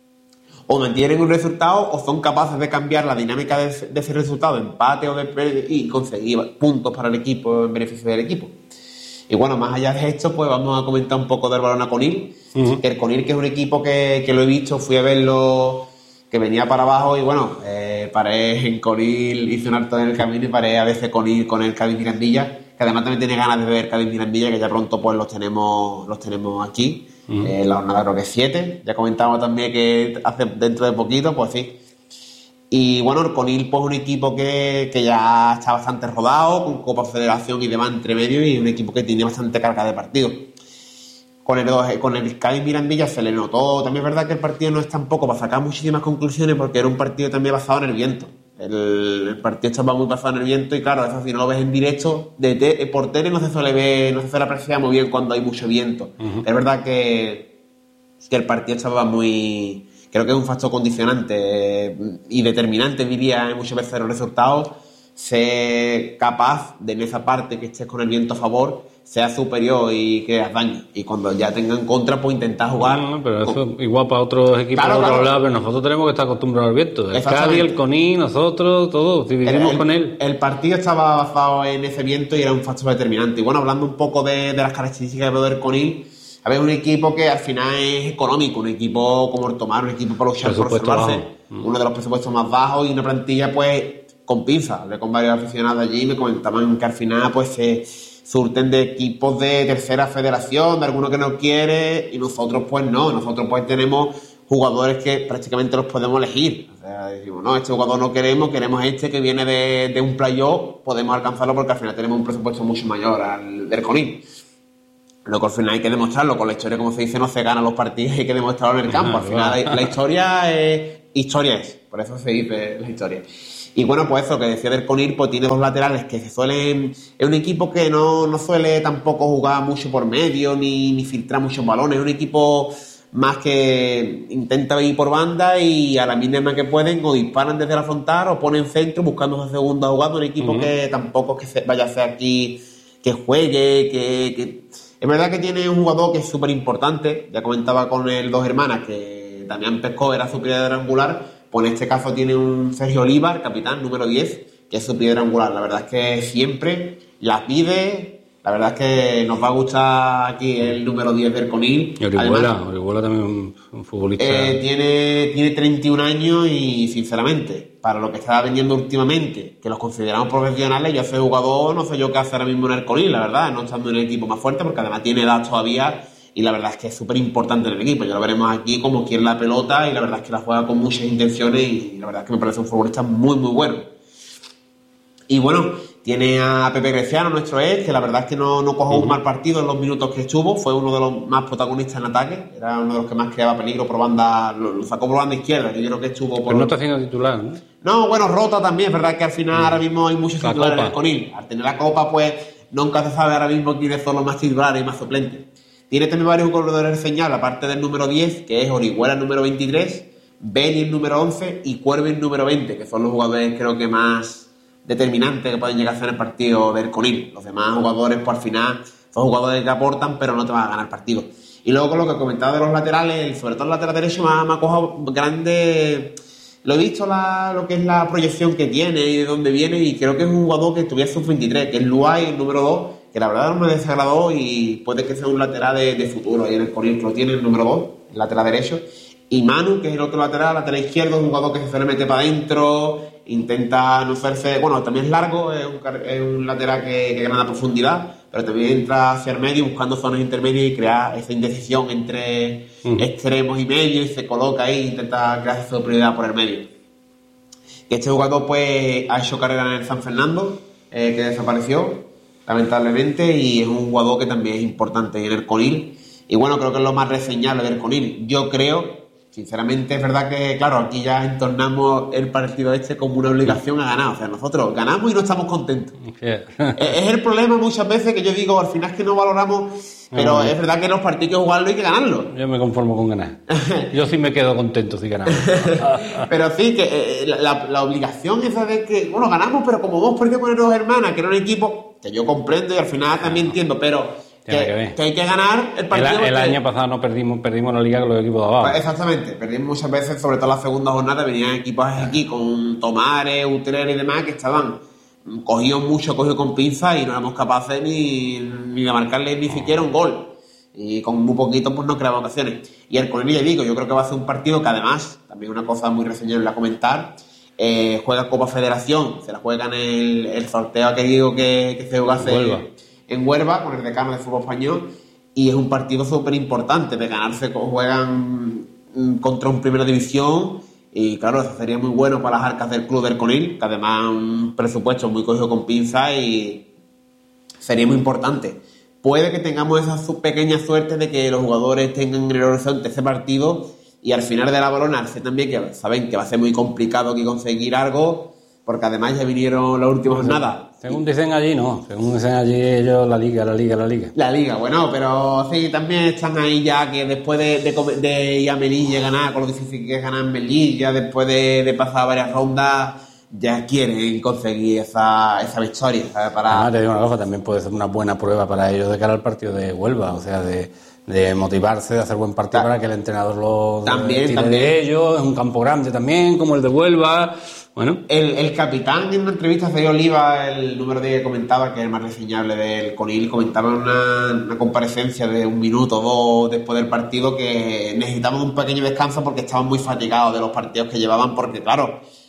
[SPEAKER 6] o mantienen un resultado o son capaces de cambiar la dinámica de, de ese resultado, empate o de y conseguir puntos para el equipo en beneficio del equipo. Y bueno, más allá de esto, pues vamos a comentar un poco del Balona Conil. Uh-huh. Que el Conil, que es un equipo que, que lo he visto, fui a verlo, que venía para abajo y bueno, eh, paré en Conil, hice un harto en el camino y paré a veces Conil con el Cádiz Mirandilla, que además también tiene ganas de ver Cádiz Mirandilla, que ya pronto pues los tenemos, los tenemos aquí. Uh-huh. Eh, la jornada creo que es siete. Ya comentamos también que hace dentro de poquito, pues sí. Y bueno, el Conil pues un equipo que, que ya está bastante rodado, con Copa Federación y demás entre medio, y un equipo que tiene bastante carga de partido. Con el, con el Cádiz Mirandilla se le notó, también es verdad que el partido no es tampoco para sacar muchísimas conclusiones, porque era un partido también basado en el viento. El, el partido estaba muy basado en el viento y claro, eso si no lo ves en directo, de te, por tele no se suele ver, no se suele apreciar muy bien cuando hay mucho viento. Uh-huh. Es verdad que, que el partido estaba muy... Creo que es un factor condicionante y determinante, diría, muchas veces los resultados, ser capaz de en esa parte que estés con el viento a favor, sea superior y que hagas daño. Y cuando ya tengan contra, pues intentar jugar.
[SPEAKER 2] No, no, pero eso con... igual para otros equipos claro, de otros claro. lados, pero nosotros tenemos que estar acostumbrados al viento. El Cádiz, el Conil, nosotros, todos, si vivimos
[SPEAKER 6] el,
[SPEAKER 2] con él.
[SPEAKER 6] El partido estaba basado en ese viento y era un factor determinante. Y bueno, hablando un poco de, de las características del Conil, a ver, un equipo que al final es económico, un equipo como el Tomar, un equipo para luchar por salvarse, uno de los presupuestos más bajos y una plantilla pues con pinzas. Hablé con varios aficionados allí y me comentaban que al final pues se surten de equipos de tercera federación, de alguno que no quiere, y nosotros pues no, nosotros pues tenemos jugadores que prácticamente los podemos elegir. O sea, decimos, no, este jugador no queremos, queremos este que viene de, de un playoff, podemos alcanzarlo porque al final tenemos un presupuesto mucho mayor al del Conil. Lo que al final hay que demostrarlo, con la historia, como se dice, no se ganan los partidos, hay que demostrarlo en el campo. Al final la, la historia es, historia es, por eso se dice la historia. Y bueno, pues eso que decía del Conil, pues tiene dos laterales que se suelen... Es un equipo que no, no suele tampoco jugar mucho por medio, ni, ni filtrar muchos balones. Es un equipo más que intenta ir por banda y a la mínima que pueden o disparan desde la frontal o ponen centro buscando esa segunda jugada. Un equipo uh-huh. que tampoco es que se vaya a hacer aquí que juegue, que... que... Es verdad que tiene un jugador que es súper importante. Ya comentaba con el Dos Hermanas que Damián Pescó era su piedra angular. Pues en este caso tiene un Sergio Oliva, el capitán, número diez, que es su piedra angular. La verdad es que siempre la pide. La verdad es que nos va a gustar aquí el número diez del Conil.
[SPEAKER 2] Y Orihuela, Orihuela también un, un futbolista.
[SPEAKER 6] Eh, tiene, tiene treinta y un años y, sinceramente, para lo que estaba vendiendo últimamente, que los consideramos profesionales, yo ese jugador no sé yo qué hacer ahora mismo en el Conil, la verdad, no estando en el equipo más fuerte, porque además tiene edad todavía. Y la verdad es que es súper importante en el equipo. Ya lo veremos aquí como quiere la pelota y la verdad es que la juega con muchas intenciones y la verdad es que me parece un futbolista muy, muy bueno. Y bueno, tiene a Pepe Greciano, nuestro ex, que la verdad es que no, no cogió un mal partido en los minutos que estuvo. Fue uno de los más protagonistas en ataque. Era uno de los que más creaba peligro por banda. Lo, lo sacó por banda izquierda, que yo creo que estuvo por...
[SPEAKER 2] Pero no está haciendo titular, ¿no?
[SPEAKER 6] No, bueno, rota también. Es verdad que al final ahora mismo hay muchos
[SPEAKER 2] la
[SPEAKER 6] titulares
[SPEAKER 2] Copa.
[SPEAKER 6] en el Conil. Al tener la Copa, pues nunca se sabe ahora mismo quiénes son los más titulares y más suplentes. Tiene también varios jugadores reseñables, aparte del número diez, que es Orihuela el número veintitrés, Beni el número once y Cuervi el número veinte, que son los jugadores creo que más determinantes que pueden llegar a ser el partido del Conil. Los demás jugadores, pues al final, son jugadores que aportan, pero no te van a ganar partido. Y luego con lo que comentaba de los laterales, sobre todo el lateral derecho, me ha, me ha cojado grande... Lo he visto la, lo que es la proyección que tiene y de dónde viene, y creo que es un jugador que tuviera sub veintitrés, que es Luay, el número dos, que la verdad no me desagradó y puede que sea un lateral de, de futuro. Ahí en el Conil que lo tiene el número dos, el lateral derecho. Y Manu, que es el otro lateral, lateral izquierdo, un jugador que se suele meter para adentro, intenta no hacerse... Bueno, también es largo, es un, es un lateral que, que gana profundidad, pero también entra hacia el medio buscando zonas intermedias y crea esa indecisión entre uh-huh. extremos y medio y se coloca ahí e intenta crear esa superioridad por el medio. Y este jugador pues ha hecho carrera en el San Fernando, eh, que desapareció lamentablemente, y es un jugador que también es importante en el Conil. Y bueno, creo que es lo más reseñable del Conil. Yo creo, sinceramente, es verdad que, claro, aquí ya entornamos el partido este como una obligación a ganar. O sea, nosotros ganamos y no estamos contentos. Yeah. Es el problema muchas veces que yo digo, al final es que no valoramos, pero uh-huh. es verdad que los partidos hay que jugarlo y hay que ganarlo.
[SPEAKER 2] Yo me conformo con ganar. Yo sí me quedo contento si ganamos.
[SPEAKER 6] Pero sí, que eh, la, la obligación esa de que, bueno, ganamos, pero como hemos perdido con el Dos Hermanas, que era un equipo que yo comprendo y al final también entiendo, pero... Que, que, que hay que ganar el partido.
[SPEAKER 2] El, el año pasado no perdimos perdimos la liga con los equipos de abajo.
[SPEAKER 6] Pues exactamente, perdimos muchas veces, sobre todo la segunda jornada, venían equipos aquí con Tomares, Utrera y demás que estaban cogidos mucho, cogidos con pinzas y no éramos capaces ni, ni de marcarle ni siquiera un gol. Y con muy poquito pues no creamos ocasiones. Y el Conil, ya digo, yo creo que va a ser un partido que además, también una cosa muy reseñable a comentar, eh, juega Copa Federación, se la juegan el, el sorteo que digo que, que se juega hace... en Huelva, con el decano de fútbol español, y es un partido súper importante. De ganarse, juegan contra un primera división, y claro, eso sería muy bueno para las arcas del club del Conil, que además un presupuesto muy cogido con pinzas y sería muy importante. Puede que tengamos esa pequeña suerte de que los jugadores tengan en el horizonte ese partido y al final de la balonarse también, que saben que va a ser muy complicado aquí conseguir algo, porque además ya vinieron las últimas jornadas.
[SPEAKER 2] Según dicen allí, no. Según dicen allí ellos, la liga, la liga, la liga.
[SPEAKER 6] La liga, bueno, pero sí, también están ahí ya que después de, de, de ir a Melilla ganar, con lo difícil que es ganar en Melilla, después de, de pasar varias rondas, ya quieren conseguir esa, esa victoria, ¿sabes? Para...
[SPEAKER 2] Ah, te digo una cosa, también puede ser una buena prueba para ellos de cara al partido de Huelva, o sea, de... de motivarse, de hacer buen partido para que el entrenador lo
[SPEAKER 6] también,
[SPEAKER 2] tire
[SPEAKER 6] también.
[SPEAKER 2] de ellos. Es un campo grande también, como el de Huelva. Bueno,
[SPEAKER 6] el, el capitán en una entrevista, Sergio Oliva, el número diez que comentaba, que es el más reseñable del Conil, comentaba en una, una comparecencia de un minuto o dos después del partido que necesitaban un pequeño descanso porque estaban muy fatigados de los partidos que llevaban, porque claro,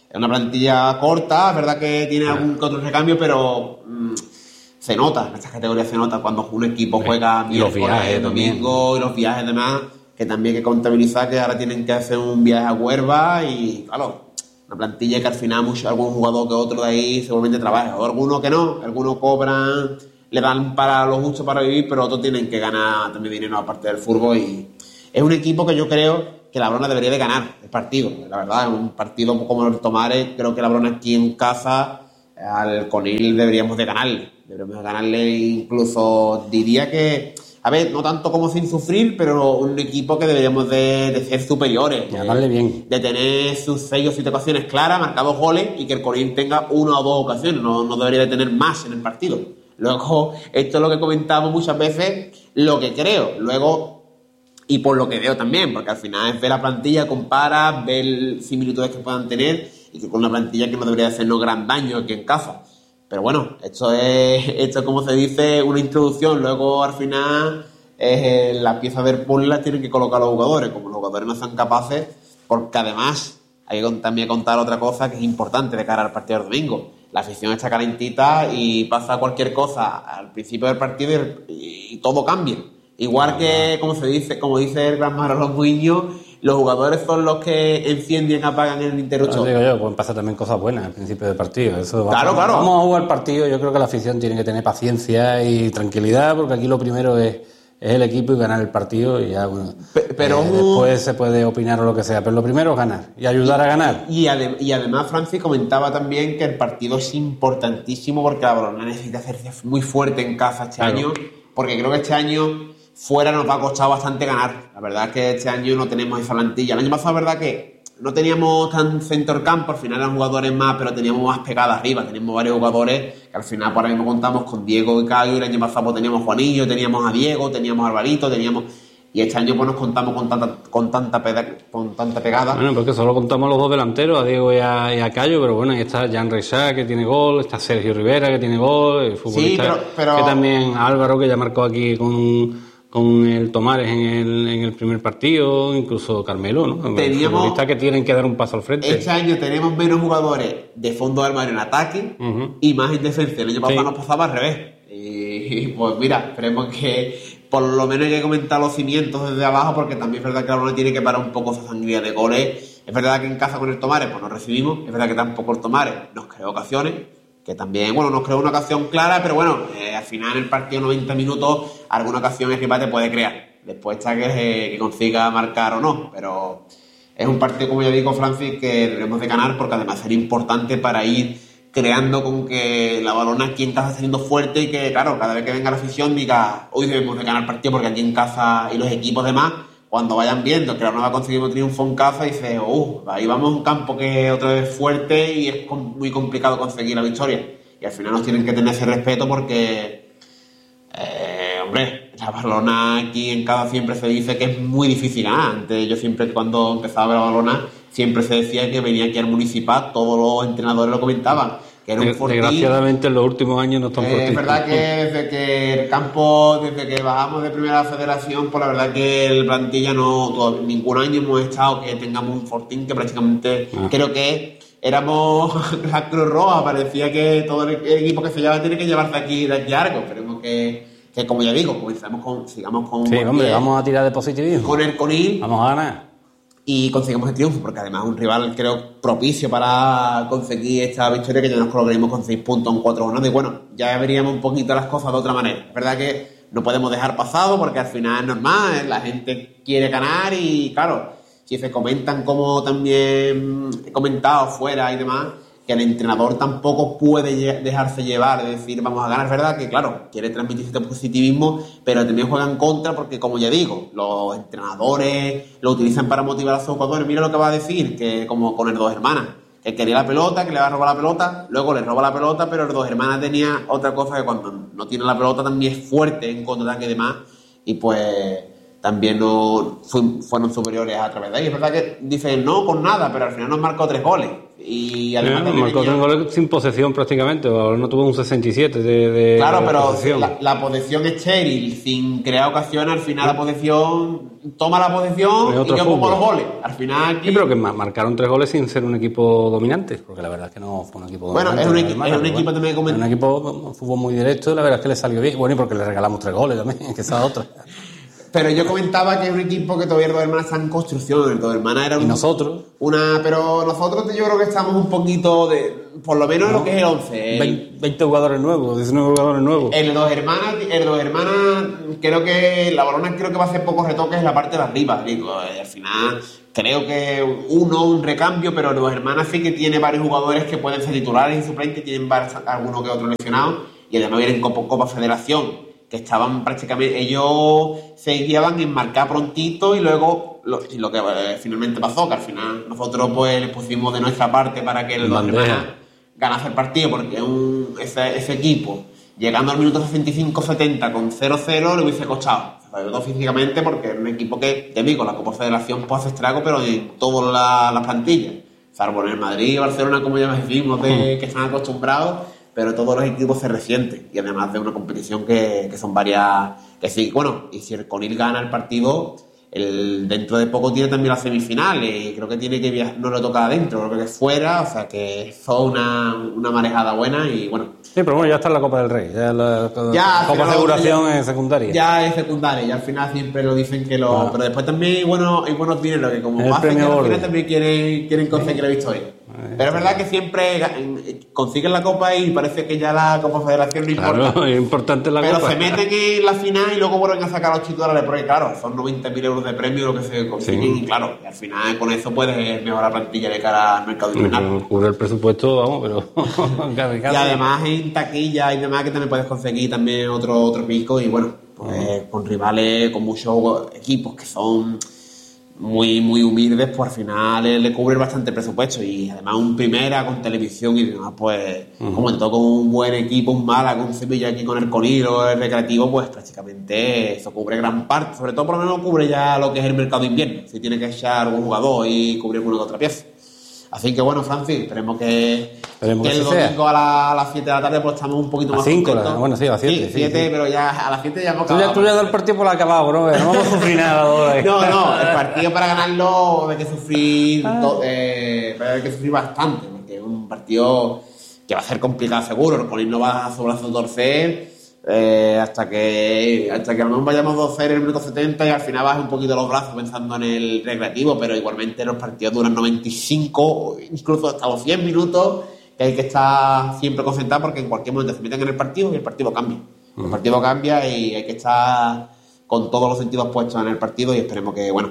[SPEAKER 6] Es una plantilla corta, es verdad que tiene algún que otro recambio, pero mmm, se nota, en estas categorías se nota cuando un equipo juega
[SPEAKER 2] y los viajes,
[SPEAKER 6] domingo y los viajes y demás, que también hay que contabilizar que ahora tienen que hacer un viaje a Huelva y, claro, una plantilla que al final mucho, algún jugador que otro de ahí seguramente trabaja, o algunos que no, algunos cobran, le dan para lo justo para vivir, pero otros tienen que ganar también dinero aparte del fútbol y es un equipo que yo creo que la Brona debería de ganar el partido, la verdad, un partido como el Tomares, creo que la Brona aquí en casa al Conil deberíamos de ganarle, deberíamos de ganarle, incluso diría que, a ver, no tanto como sin sufrir, pero un equipo que deberíamos de, de ser superiores,
[SPEAKER 2] de ganarle bien,
[SPEAKER 6] de tener sus seis o siete ocasiones claras, marcados goles y que el Conil tenga una o dos ocasiones, no, no debería de tener más en el partido. Luego, esto es lo que comentamos muchas veces, lo que creo, luego y por lo que veo también, porque al final es ver la plantilla, compara, ver similitudes que puedan tener y que con una plantilla que no debería hacernos gran daño aquí en casa. Pero bueno, esto es, esto es como se dice, una introducción. Luego al final eh, la pieza del puzzle la tienen que colocar los jugadores. Como los jugadores no son capaces, porque además hay que también contar otra cosa que es importante de cara al partido del domingo. La afición está calentita y pasa cualquier cosa al principio del partido y, y todo cambia. Igual que, como se dice, como dice el gran Manolo Muiño, los jugadores son los que encienden y apagan el interruptor.
[SPEAKER 2] Digo yo, pueden pasar también cosas buenas al principio del partido. Eso
[SPEAKER 6] claro,
[SPEAKER 2] vamos,
[SPEAKER 6] claro.
[SPEAKER 2] Vamos a jugar el partido. Yo creo que la afición tiene que tener paciencia y tranquilidad, porque aquí lo primero es, es el equipo y ganar el partido. Y ya, bueno,
[SPEAKER 6] P- pero
[SPEAKER 2] eh, después se puede opinar o lo que sea. Pero lo primero es ganar y ayudar
[SPEAKER 6] y,
[SPEAKER 2] a ganar.
[SPEAKER 6] Y, ade- y además, Francis comentaba también que el partido es importantísimo porque la Brona necesita hacerse muy fuerte en casa este
[SPEAKER 2] Claro.
[SPEAKER 6] año, porque creo que este año fuera nos va a costar bastante ganar. La verdad es que este año no tenemos esa plantilla. El año pasado, la verdad que no teníamos tan centro campo, al final eran jugadores más, pero teníamos más pegada arriba. Teníamos varios jugadores que al final por ahora mismo contamos con Diego y Caio. Y el año pasado pues, teníamos Juanillo, teníamos a Diego, teníamos a Alvarito, teníamos... Y este año pues nos contamos con tanta, con tanta, peda- con tanta pegada.
[SPEAKER 2] Bueno, porque solo contamos los dos delanteros, a Diego y a, y a Cayo, pero bueno, ahí está Jan Reixá, que tiene gol, está Sergio Rivera, que tiene gol, el futbolista,
[SPEAKER 6] Sí, pero- pero-
[SPEAKER 2] que también Álvaro, que ya marcó aquí con, con el Tomares en el, en el primer partido, incluso Carmelo, ¿no?
[SPEAKER 6] Teníamos-
[SPEAKER 2] Futbolistas que tienen que dar un paso al frente.
[SPEAKER 6] Este año tenemos menos jugadores de fondo de armario en ataque
[SPEAKER 2] Ujú.
[SPEAKER 6] y más en defensa. El año pasado
[SPEAKER 2] Sí.
[SPEAKER 6] nos pasaba al revés. Y, y, pues mira, esperemos que por lo menos hay que comentar los cimientos desde abajo, porque también es verdad que la Brona tiene que parar un poco esa sangría de goles. Es verdad que en casa con el Tomares pues nos recibimos, es verdad que tampoco el Tomares nos creó ocasiones, que también, bueno, nos creó una ocasión clara, pero bueno, eh, al final en el partido noventa minutos alguna ocasión el rival te puede crear. Después está que, eh, que consiga marcar o no, pero es un partido, como ya digo, Francis, que debemos de ganar porque además sería importante para ir creando con que la Balona aquí en casa está siendo fuerte y que, claro, cada vez que venga la afición diga, hoy debemos de ganar el partido porque aquí en casa y los equipos demás, cuando vayan viendo que la Balona va a conseguir un triunfo en casa, dice, uh, ahí vamos a un campo que otra vez fuerte y es com- muy complicado conseguir la victoria. Y al final nos tienen que tener ese respeto porque, eh, hombre, la Balona aquí en casa siempre se dice que es muy difícil ganar. Antes yo siempre, cuando empezaba a ver la Balona, siempre se decía que venía aquí al Municipal, todos los entrenadores lo comentaban, que era un fortín.
[SPEAKER 2] Desgraciadamente en los últimos años no están
[SPEAKER 6] Eh,
[SPEAKER 2] fortísimos.
[SPEAKER 6] es verdad que desde que el campo, desde que bajamos de primera federación, pues la verdad que el plantilla no, todo, ningún año hemos estado que tengamos un fortín que prácticamente
[SPEAKER 2] Ah.
[SPEAKER 6] creo que éramos la Cruz Roja, parecía que todo el, el equipo que se lleva tiene que llevarse aquí de aquí a algo. Esperemos que, que como ya digo, comenzamos con, sigamos con,
[SPEAKER 2] Sí, hombre,
[SPEAKER 6] con-
[SPEAKER 2] vamos a tirar de positivismo.
[SPEAKER 6] con el Conil
[SPEAKER 2] Vamos a ganar.
[SPEAKER 6] y conseguimos el triunfo, porque además es un rival, creo, propicio para conseguir esta victoria, que ya nos colocaremos con seis puntos en cuatro jornadas. Y bueno, ya veríamos un poquito las cosas de otra manera. Es verdad que no podemos dejar pasado, porque al final es normal, la gente quiere ganar y, claro, si se comentan como también he comentado fuera y demás, que el entrenador tampoco puede lle- dejarse llevar, de decir, vamos a ganar. Es verdad que, claro, quiere transmitir este positivismo, pero también juega en contra porque, como ya digo, los entrenadores lo utilizan para motivar a sus jugadores. Mira lo que va a decir, que como con el Dos Hermanas, que quería la pelota, que le va a robar la pelota, luego le roba la pelota, pero el Dos Hermanas tenía otra cosa, que cuando no tiene la pelota también es fuerte en contraataque y demás, y pues también no fu- fueron superiores a través de ahí. Es verdad que dicen no con nada, pero al final nos marcó tres goles. Y además
[SPEAKER 2] Eh, marcó tres goles sin posesión prácticamente, no tuvo un sesenta y siete de, de
[SPEAKER 6] Claro,
[SPEAKER 2] de
[SPEAKER 6] pero
[SPEAKER 2] posesión.
[SPEAKER 6] la, la posesión estéril, sin crear ocasiones, al final la posesión toma la posesión
[SPEAKER 2] Es otro
[SPEAKER 6] y yo pongo
[SPEAKER 2] fútbol.
[SPEAKER 6] los goles. Al final aquí...
[SPEAKER 2] Sí, pero que ma- marcaron tres goles sin ser un equipo dominante, porque la verdad es que no fue un equipo
[SPEAKER 6] Bueno,
[SPEAKER 2] dominante.
[SPEAKER 6] es un
[SPEAKER 2] la
[SPEAKER 6] equi-
[SPEAKER 2] Hermana,
[SPEAKER 6] es un
[SPEAKER 2] pero
[SPEAKER 6] equipo
[SPEAKER 2] bueno,
[SPEAKER 6] también como-
[SPEAKER 2] es un equipo un fútbol muy directo y la verdad es que le salió bien. Bueno, y porque le regalamos tres goles también, que esa es otra.
[SPEAKER 6] Pero yo comentaba que es un equipo que todavía el Dos Hermanas está en construcción. El Dos Hermanas era un,
[SPEAKER 2] Y nosotros,
[SPEAKER 6] una... Pero nosotros yo creo que estamos un poquito de... Por lo menos en lo que es el once. El,
[SPEAKER 2] veinte, veinte jugadores nuevos, diecinueve jugadores nuevos.
[SPEAKER 6] el Dos Hermanas, el Dos Hermanas, creo que la Balona creo que va a hacer pocos retoques en la parte de arriba. Digo, eh, al final creo que uno, un recambio, pero el Dos Hermanas sí que tiene varios jugadores que pueden ser titulares y suplentes, tienen varios, algunos que otros lesionados, y además vienen Copa, Copa Federación, que estaban prácticamente, ellos se guiaban en marcar prontito y luego lo, y lo que eh, finalmente pasó, que al final nosotros pues les pusimos de nuestra parte para que el Dos
[SPEAKER 2] Bandeja.
[SPEAKER 6] Hermanas ganase el partido, porque un, ese, ese equipo, llegando al minuto sesenta y cinco setenta con cero cero, le hubiese costado, sobre todo físicamente, porque es un equipo que, te digo, la Copa Federación puede hacer estrago, pero en todas las la plantillas, salvo en el Madrid y Barcelona, como ya decimos, de, que están acostumbrados, pero todos los equipos se resienten, y además de una competición que, que son varias, que sí, bueno, y si el Conil gana el partido, el, dentro de poco tiene también la semifinal, y creo que tiene que viajar, no lo toca adentro, creo que es fuera, o sea que fue una, una marejada buena, y bueno.
[SPEAKER 2] Sí, pero bueno, ya está en la Copa del Rey, ya la, la
[SPEAKER 6] Ya,
[SPEAKER 2] Copa
[SPEAKER 6] pero
[SPEAKER 2] de Federación
[SPEAKER 6] ya-
[SPEAKER 2] es secundaria.
[SPEAKER 6] Ya es secundaria, y al final siempre lo dicen que lo...
[SPEAKER 2] Ah.
[SPEAKER 6] Pero después también hay buenos, hay buenos dineros que como
[SPEAKER 2] El
[SPEAKER 6] hacen que
[SPEAKER 2] premio
[SPEAKER 6] al
[SPEAKER 2] gordo.
[SPEAKER 6] final también quieren, quieren conseguir la victoria. Pero es verdad que siempre eh, consiguen la Copa y parece que ya la Copa Federación no importa.
[SPEAKER 2] Claro, es importante la
[SPEAKER 6] Pero
[SPEAKER 2] Copa.
[SPEAKER 6] se meten en la final y luego vuelven a sacar los titulares, porque claro, son noventa mil euros de premio lo que se consiguen,
[SPEAKER 2] Sí.
[SPEAKER 6] y claro, y al final con eso puedes mejorar la plantilla de cara al mercado invernal.
[SPEAKER 2] No cubre el presupuesto, vamos, pero casi, casi.
[SPEAKER 6] Y además en taquilla y demás que también puedes conseguir también otro, otro pico, y bueno, pues con rivales, con muchos equipos que son muy muy humildes, pues al final le, le cubre bastante presupuesto, y además un primera con televisión y demás, pues
[SPEAKER 2] Uh-huh.
[SPEAKER 6] como te toca un buen equipo, un Málaga, un Sevilla aquí con el Conilo, el Recreativo, pues prácticamente eso cubre gran parte, sobre todo por lo menos cubre ya lo que es el mercado de invierno, si tiene que echar algún jugador y cubrir alguna que otra pieza. Así que bueno, Francis, esperemos que,
[SPEAKER 2] Esperemos
[SPEAKER 6] que
[SPEAKER 2] que
[SPEAKER 6] el
[SPEAKER 2] así sea.
[SPEAKER 6] domingo a, la- a las siete de la tarde pues estamos un poquito
[SPEAKER 2] A
[SPEAKER 6] más
[SPEAKER 2] cinco,
[SPEAKER 6] contentos.
[SPEAKER 2] la- bueno, sí, a las siete,
[SPEAKER 6] Sí,
[SPEAKER 2] sí,
[SPEAKER 6] siete,
[SPEAKER 2] sí.
[SPEAKER 6] pero ya a las siete ya hemos
[SPEAKER 2] Tú ya,
[SPEAKER 6] acabado.
[SPEAKER 2] tú ya das el partido por acabado, bro. No vamos a sufrir nada ahora.
[SPEAKER 6] No, no, el partido para ganarlo hay que sufrir,
[SPEAKER 2] Ah.
[SPEAKER 6] to- eh, hay que sufrir bastante, porque es un partido que va a ser complicado seguro. El Colín no va a su brazo torcer eh, hasta que hasta que a lo mejor vayamos dos cero en el minuto setenta y al final baje un poquito los brazos pensando en el Recreativo, pero igualmente los partidos duran noventa y cinco, incluso hasta los cien minutos, que hay que estar siempre concentrado porque en cualquier momento se meten en el partido y el partido cambia. El partido cambia y hay que estar con todos los sentidos puestos en el partido, y esperemos que, bueno,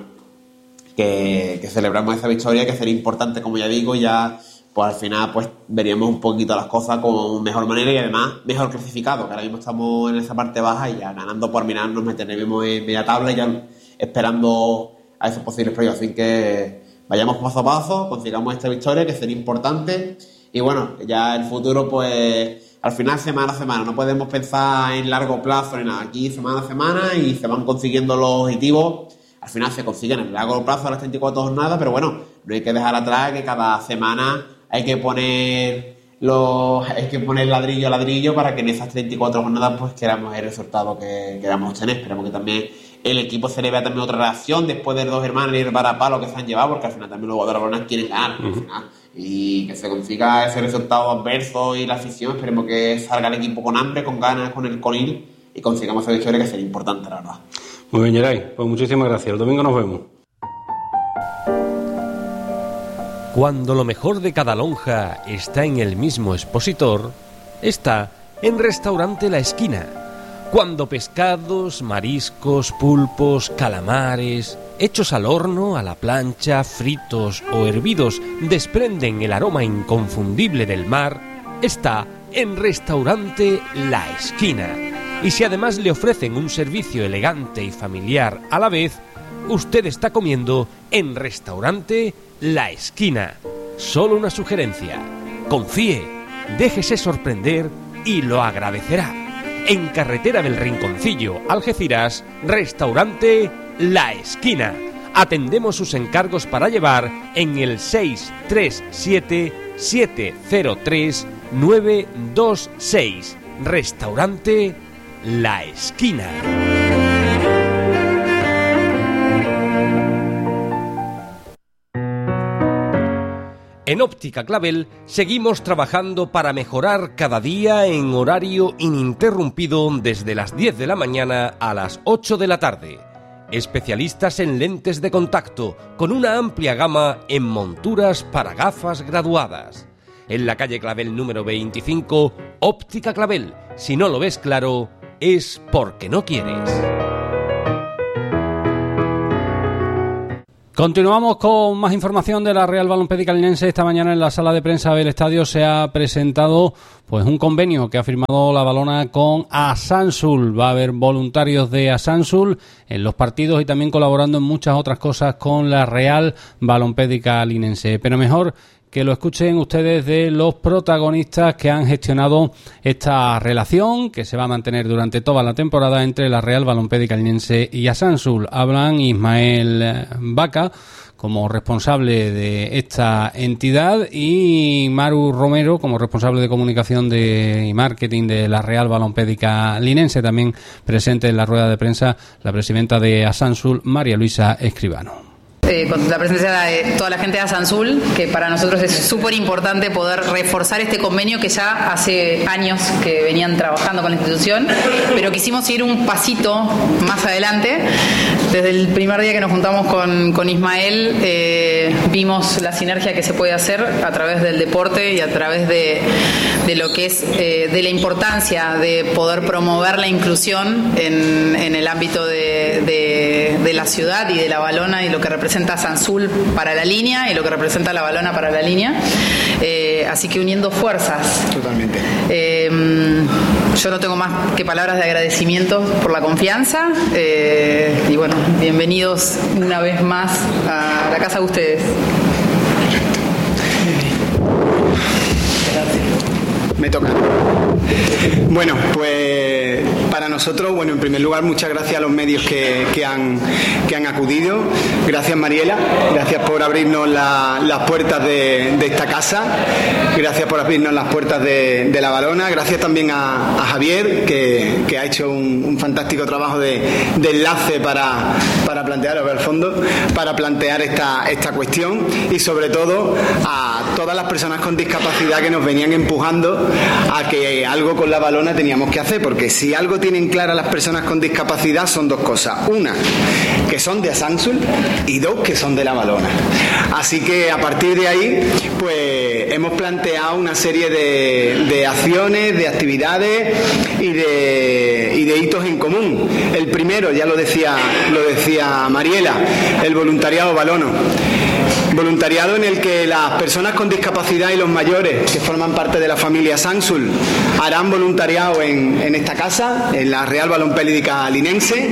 [SPEAKER 6] que, que celebramos esa victoria, que sería importante, como ya digo, y ya pues al final pues veríamos un poquito las cosas con mejor manera y además mejor clasificado, que ahora mismo estamos en esa parte baja y ya ganando por mirar nos meteremos en media tabla y ya esperando a esos posibles playoffs. Así que vayamos paso a paso, consigamos esta victoria, que sería importante, y bueno, ya el futuro pues al final semana a semana, no podemos pensar en largo plazo ni nada, aquí semana a semana y se van consiguiendo los objetivos. Al final se consiguen en el largo plazo a las treinta y cuatro jornadas, pero bueno, no hay que dejar atrás que cada semana hay que poner los hay que poner ladrillo a ladrillo para que en esas treinta y cuatro jornadas pues queramos el resultado que queramos tener. Esperemos que también el equipo se le vea también otra reacción después de Dos Hermanas y el varapalo que se han llevado, porque al final también los jugadores quieren ganar, al final, y que se consiga ese resultado adverso y la afición. Esperemos que salga el equipo con hambre, con ganas, con el Conil, y consigamos esa victoria, que sería importante, la verdad.
[SPEAKER 2] Muy bien, Geray, pues muchísimas gracias. El domingo nos vemos.
[SPEAKER 3] Cuando lo mejor de cada lonja está en el mismo expositor, está en Restaurante La Esquina. Cuando pescados, mariscos, pulpos, calamares, hechos al horno, a la plancha, fritos o hervidos, desprenden el aroma inconfundible del mar, está en Restaurante La Esquina. Y si además le ofrecen un servicio elegante y familiar a la vez, usted está comiendo en Restaurante La Esquina. Solo una sugerencia: confíe, déjese sorprender y lo agradecerá. En Carretera del Rinconcillo, Algeciras, Restaurante La Esquina. Atendemos sus encargos para llevar en el seis tres siete siete cero tres nueve dos seis. Restaurante La Esquina. En Óptica Clavel seguimos trabajando para mejorar cada día en horario ininterrumpido desde las diez de la mañana a las ocho de la tarde. Especialistas en lentes de contacto con una amplia gama en monturas para gafas graduadas. En la calle Clavel número veinticinco, Óptica Clavel. Si no lo ves claro, es porque no quieres.
[SPEAKER 2] Continuamos con más información de la Real Balompédica Linense. Esta mañana en la sala de prensa del estadio se ha presentado pues un convenio que ha firmado la Valona con Asansul. Va a haber voluntarios de Asansul en los partidos y también colaborando en muchas otras cosas con la Real Balompédica Linense. Pero mejor que lo escuchen ustedes de los protagonistas que han gestionado esta relación que se va a mantener durante toda la temporada entre la Real Balompédica Linense y Asansul. Hablan Ismael Vaca como responsable de esta entidad y Maru Romero como responsable de comunicación de, y marketing de la Real Balompédica Linense. También presente en la rueda de prensa la presidenta de Asansul, María Luisa Escribano.
[SPEAKER 7] Eh, con la presencia de toda la gente de Asansul, que para nosotros es súper importante poder reforzar este convenio que ya hace años que venían trabajando con la institución, pero quisimos ir un pasito más adelante. Desde el primer día que nos juntamos con, con Ismael, eh, vimos la sinergia que se puede hacer a través del deporte y a través de, de lo que es, eh, de la importancia de poder promover la inclusión en, en el ámbito de, de, de la ciudad y de la Valona y lo que representa Asansul para la línea y lo que representa la Valona para la línea. Eh, así que uniendo fuerzas.
[SPEAKER 8] Totalmente.
[SPEAKER 7] Eh, yo no tengo más que palabras de agradecimiento por la confianza eh, y bueno, bienvenidos una vez más a la casa de ustedes.
[SPEAKER 8] Me toca. Bueno, pues para nosotros, bueno, en primer lugar, muchas gracias a los medios que, que, han, que han acudido. Gracias, Mariela. Gracias por abrirnos la, las puertas de, de esta casa. Gracias por abrirnos las puertas de, de la Valona. Gracias también a, a Javier, que, que ha hecho un, un fantástico trabajo de, de enlace para, para plantear, al fondo, para plantear esta, esta cuestión. Y sobre todo a todas las personas con discapacidad que nos venían empujando a que algo con la Valona teníamos que hacer, porque si algo tienen claras las personas con discapacidad son dos cosas: una, que son de Asansul, y dos, que son de la Valona. Así que a partir de ahí pues hemos planteado una serie de, de acciones, de actividades y de, y de hitos en común. El primero, ya lo decía, lo decía Mariela, el voluntariado valono. Voluntariado en el que las personas con discapacidad y los mayores que forman parte de la familia Asansul harán voluntariado en, en esta casa, en la Real Balompédica Linense,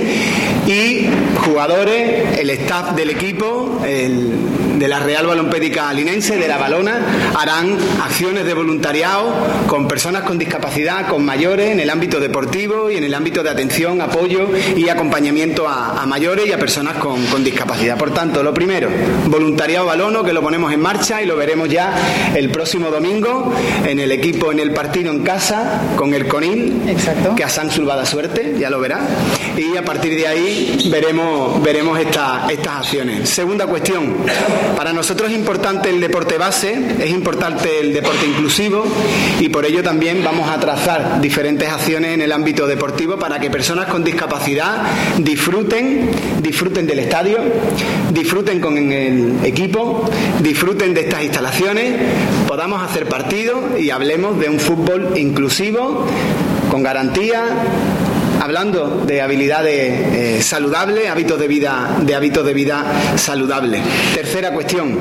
[SPEAKER 8] y jugadores, el staff del equipo, el de la Real Balompédica Linense, de la Valona, harán acciones de voluntariado con personas con discapacidad, con mayores, en el ámbito deportivo y en el ámbito de atención, apoyo y acompañamiento a, a mayores y a personas con, con discapacidad. Por tanto, lo primero, voluntariado valono, que lo ponemos en marcha y lo veremos ya el próximo domingo en el equipo, en el partido en casa con el Conil. Exacto. Que a Asansul va a dar suerte, ya lo verá, y a partir de ahí veremos veremos esta, estas acciones. Segunda cuestión, para nosotros es importante el deporte base, es importante el deporte inclusivo, y por ello también vamos a trazar diferentes acciones en el ámbito deportivo para que personas con discapacidad disfruten, disfruten del estadio, disfruten con el equipo, disfruten de estas instalaciones, podamos hacer partidos y hablemos de un fútbol inclusivo, con garantía, hablando de habilidades eh, saludables, hábitos de vida, de hábitos de vida saludables. Tercera cuestión.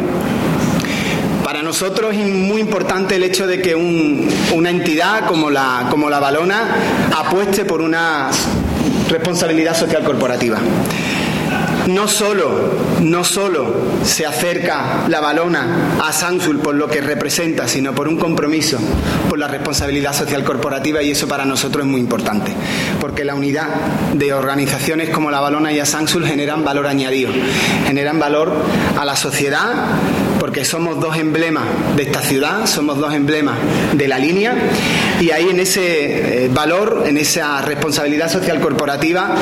[SPEAKER 8] Para nosotros es muy importante el hecho de que un, una entidad como la, como la Valona apueste por una responsabilidad social corporativa. no solo, no solo se acerca la Valona a Sansul por lo que representa, sino por un compromiso, por la responsabilidad social corporativa, y eso para nosotros es muy importante, porque la unidad de organizaciones como la Valona y a Sansul generan valor añadido, generan valor a la sociedad, porque somos dos emblemas de esta ciudad, somos dos emblemas de la línea, y ahí en ese eh, valor, en esa responsabilidad social corporativa,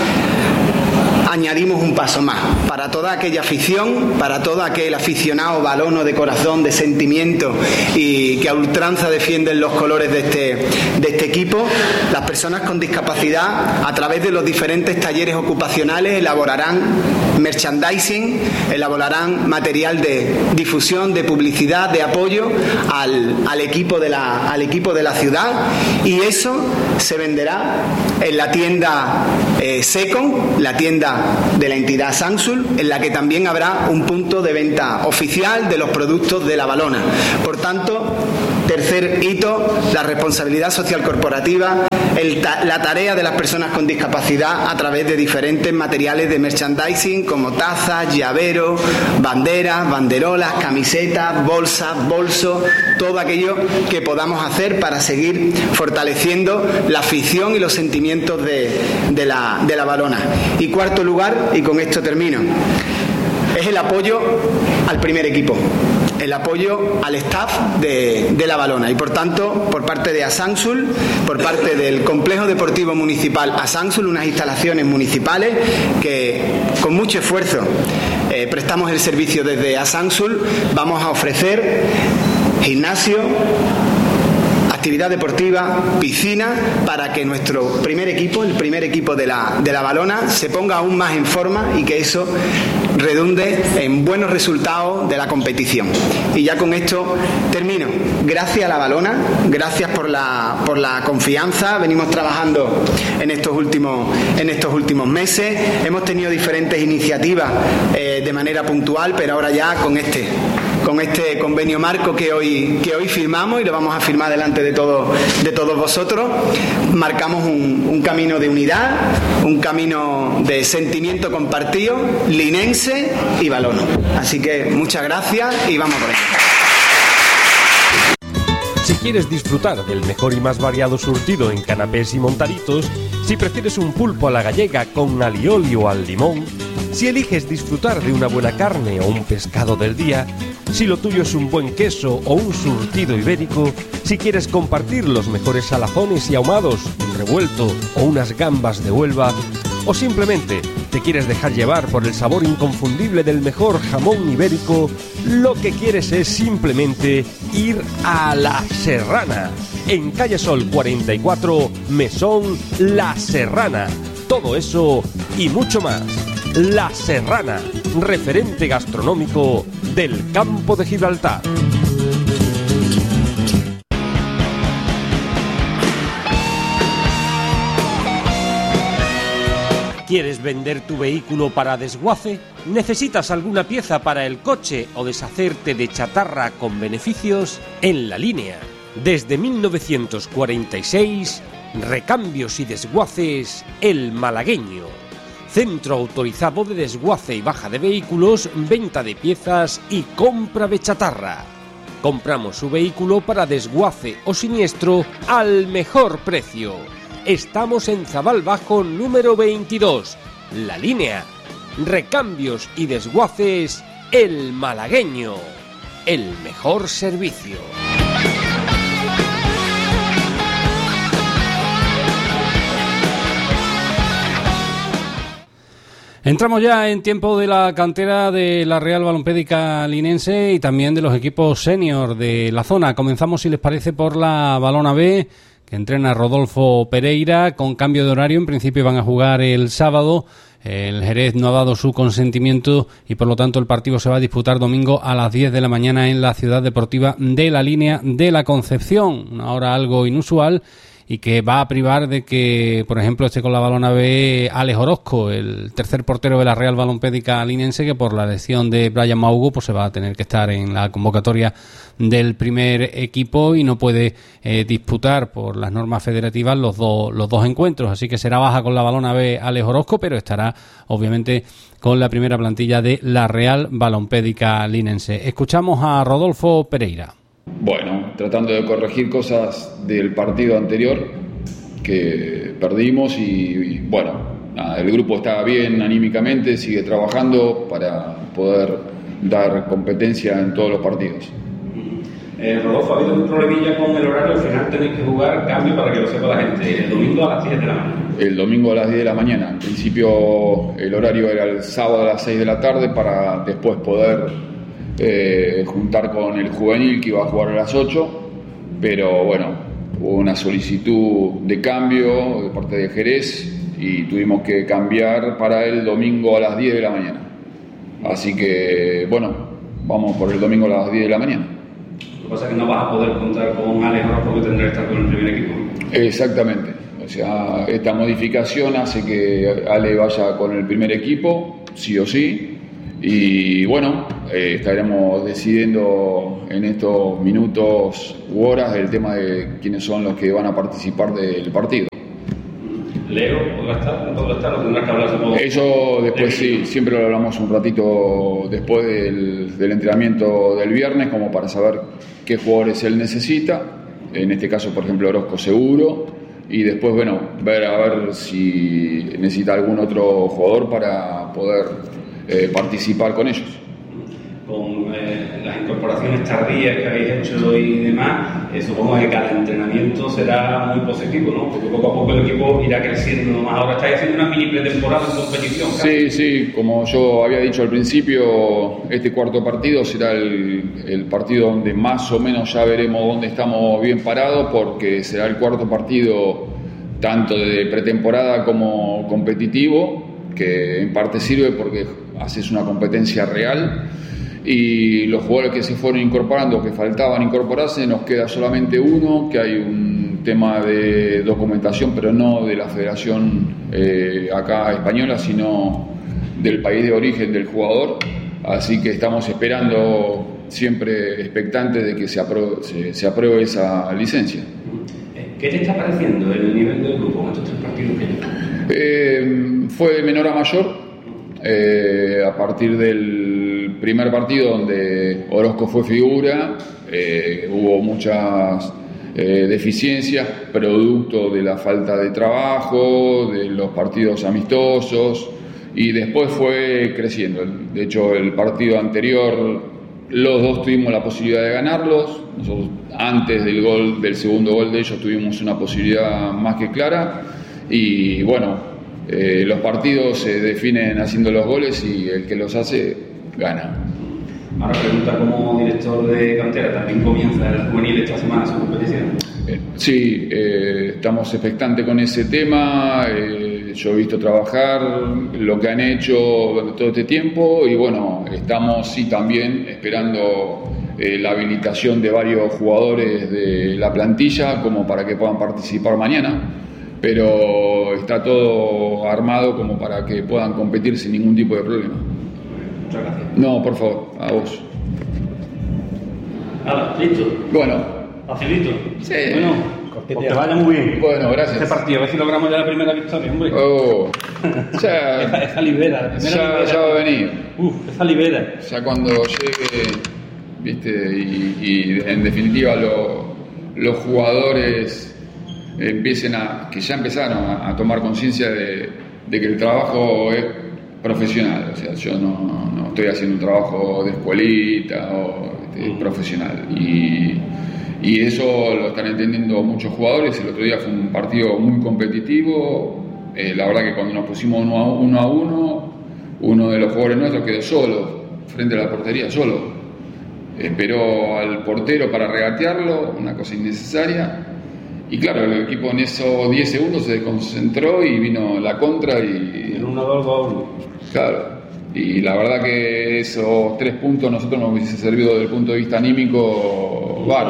[SPEAKER 8] añadimos un paso más para toda aquella afición, para todo aquel aficionado valono de corazón, de sentimiento y que a ultranza defienden los colores de este, de este equipo. Las personas con discapacidad, a través de los diferentes talleres ocupacionales, elaborarán merchandising, elaborarán material de difusión, de publicidad, de apoyo al, al, equipo, de la, al equipo de la ciudad, y eso se venderá en la tienda eh, Secon, la tienda de la entidad Sansul, en la que también habrá un punto de venta oficial de los productos de la Valona. Por tanto, tercer hito, la responsabilidad social corporativa, el ta- la tarea de las personas con discapacidad a través de diferentes materiales de merchandising como tazas, llaveros, banderas, banderolas, camisetas, bolsas, bolsos, todo aquello que podamos hacer para seguir fortaleciendo la afición y los sentimientos de, de, la, de la Valona. Y cuarto lugar, y con esto termino, es el apoyo al primer equipo, el apoyo al staff de, de la Valona, y por tanto, por parte de Asansul, por parte del Complejo Deportivo Municipal Asansul, unas instalaciones municipales que con mucho esfuerzo eh, prestamos el servicio desde Asansul, vamos a ofrecer gimnasio, actividad deportiva, piscina, para que nuestro primer equipo, el primer equipo de la, de la Valona, se ponga aún más en forma y que eso redunde en buenos resultados de la competición. Y ya con esto termino. Gracias a la Valona, gracias por la, por la confianza. Venimos trabajando en estos últimos, en estos últimos meses. Hemos tenido diferentes iniciativas eh, de manera puntual, pero ahora ya con este con este convenio marco que hoy, que hoy firmamos, y lo vamos a firmar delante de, todo, de todos vosotros, marcamos un, un camino de unidad, un camino de sentimiento compartido, linense y valono. Así que muchas gracias y vamos por ello.
[SPEAKER 3] Si quieres disfrutar del mejor y más variado surtido en canapés y montaditos, si prefieres un pulpo a la gallega con alioli o al limón, si eliges disfrutar de una buena carne o un pescado del día, si lo tuyo es un buen queso o un surtido ibérico, si quieres compartir los mejores salazones y ahumados, un revuelto o unas gambas de Huelva, o simplemente te quieres dejar llevar por el sabor inconfundible del mejor jamón ibérico, lo que quieres es simplemente ir a La Serrana, en Calle Sol cuarenta y cuatro, Mesón La Serrana. Todo eso y mucho más. La Serrana, referente gastronómico del campo de Gibraltar. ¿Quieres vender tu vehículo para desguace? ¿Necesitas alguna pieza para el coche o deshacerte de chatarra con beneficios? En La Línea, desde mil novecientos cuarenta y seis, recambios y desguaces El Malagueño. Centro autorizado de desguace y baja de vehículos, venta de piezas y compra de chatarra. Compramos su vehículo para desguace o siniestro al mejor precio. Estamos en Zabal Bajo número veintidós. La Línea. Recambios y desguaces El Malagueño. El mejor servicio.
[SPEAKER 2] Entramos ya en tiempo de la cantera de la Real Balompédica Linense y también de los equipos senior de la zona. Comenzamos, si les parece, por la Valona B, que entrena Rodolfo Pereira, con cambio de horario. En principio van a jugar el sábado. El Jerez no ha dado su consentimiento y por lo tanto el partido se va a disputar domingo a las diez de la mañana en la Ciudad Deportiva de La Línea de la Concepción. Una hora algo inusual y que va a privar de que, por ejemplo, esté con la balona B Alex Orozco, el tercer portero de la Real Balompédica Linense, que por la lesión de Brian Maugo pues se va a tener que estar en la convocatoria del primer equipo y no puede eh, disputar por las normas federativas los dos los dos encuentros, así que será baja con la balona B Alex Orozco, pero estará obviamente con la primera plantilla de la Real Balompédica Linense. Escuchamos a Rodolfo Pereira.
[SPEAKER 9] Bueno, tratando de corregir cosas del partido anterior que perdimos y, y bueno, nada, el grupo está bien anímicamente, sigue trabajando para poder dar competencia en todos los partidos.
[SPEAKER 10] Eh, Rodolfo, ha habido un problemilla con el horario, al final tenéis que jugar cambio para que lo sepa la gente, el domingo a las diez de la mañana.
[SPEAKER 9] El domingo a las diez de la mañana, en principio el horario era el sábado a las seis de la tarde para después poder eh, juntar con el juvenil que iba a jugar a las ocho, pero bueno, hubo una solicitud de cambio de parte de Jerez y tuvimos que cambiar para el domingo a las diez de la mañana. Así que bueno, vamos por el domingo a las diez de la mañana.
[SPEAKER 10] Lo que pasa es que no vas a poder contar con Alex Orozco, porque tendrá que estar con el primer equipo.
[SPEAKER 9] Exactamente, o sea, esta modificación hace que Ale vaya con el primer equipo, sí o sí, y bueno, eh, estaremos decidiendo en estos minutos u horas el tema de quiénes son los que van a participar del partido.
[SPEAKER 10] Leo, ¿podrá estar? ¿No podrá estar? ¿O tendrás que hablar solo?
[SPEAKER 9] Eso después sí, siempre lo hablamos un ratito después del, del entrenamiento del viernes, como para saber qué jugadores él necesita. En este caso, por ejemplo, Orozco seguro. Y después, bueno, ver a ver si necesita algún otro jugador para poder eh, participar con ellos.
[SPEAKER 10] Con eh, las incorporaciones tardías que habéis hecho y demás, eh, supongo que cada entrenamiento será muy positivo, ¿no? Porque poco a poco el equipo irá creciendo más. Ahora estáis haciendo una mini pretemporada en competición, ¿claro?
[SPEAKER 9] Sí, sí, como yo había dicho al principio, este cuarto partido será el, el partido donde más o menos ya veremos dónde estamos bien parados, porque será el cuarto partido tanto de pretemporada como competitivo, que en parte sirve porque haces una competencia real. Y los jugadores que se fueron incorporando, que faltaban incorporarse, nos queda solamente uno, que hay un tema de documentación, pero no de la federación eh, acá española, sino del país de origen del jugador. Así que estamos esperando, siempre expectantes de que se apruebe, se, se apruebe esa licencia.
[SPEAKER 10] ¿Qué te está pareciendo el nivel del grupo en estos tres partidos que llevan?
[SPEAKER 9] Eh, fue de menor a mayor, eh, a partir del primer partido donde Orozco fue figura, eh, hubo muchas eh, deficiencias producto de la falta de trabajo, de los partidos amistosos, y después fue creciendo. De hecho, el partido anterior los dos tuvimos la posibilidad de ganarlos. Nosotros antes del gol, del segundo gol de ellos, tuvimos una posibilidad más que clara, y bueno, eh, los partidos se definen haciendo los goles y el que los hace gana.
[SPEAKER 10] Ahora pregunta, como director de cantera, ¿también comienza el juvenil esta semana su competición?
[SPEAKER 9] Eh, sí, eh, estamos expectantes con ese tema. Eh, yo he visto trabajar lo que han hecho durante todo este tiempo y bueno, estamos sí también esperando eh, la habilitación de varios jugadores de la plantilla como para que puedan participar mañana, pero está todo armado como para que puedan competir sin ningún tipo de problema.
[SPEAKER 10] Muchas gracias.
[SPEAKER 9] No, por favor, a vos.
[SPEAKER 10] Nada, listo.
[SPEAKER 9] Bueno.
[SPEAKER 10] Facilito.
[SPEAKER 9] Sí.
[SPEAKER 10] Bueno, que te vaya muy bien.
[SPEAKER 9] Bueno, gracias.
[SPEAKER 10] Este partido, a ver si logramos ya la primera victoria, hombre.
[SPEAKER 9] Oh, ya.
[SPEAKER 10] esa, esa libera, la primera
[SPEAKER 9] ya,
[SPEAKER 10] libera.
[SPEAKER 9] ya va a venir.
[SPEAKER 10] Uf, esa libera.
[SPEAKER 9] Ya cuando llegue, viste, y, y en definitiva lo, los jugadores empiecen a, que ya empezaron a, a tomar conciencia de, de que el trabajo es profesional, o sea, yo no, no estoy haciendo un trabajo de escuelita o este, mm. profesional, y, y eso lo están entendiendo muchos jugadores. El otro día fue un partido muy competitivo, eh, la verdad que cuando nos pusimos uno a uno, a uno, uno de los jugadores nuestros quedó solo, frente a la portería, solo, esperó al portero para regatearlo, una cosa innecesaria. Y claro, el equipo en esos diez segundos se desconcentró y vino la contra y...
[SPEAKER 10] En uno dos dos.
[SPEAKER 9] Claro, y la verdad que esos tres puntos nosotros nos hubiese servido desde el punto de vista anímico bárbaro.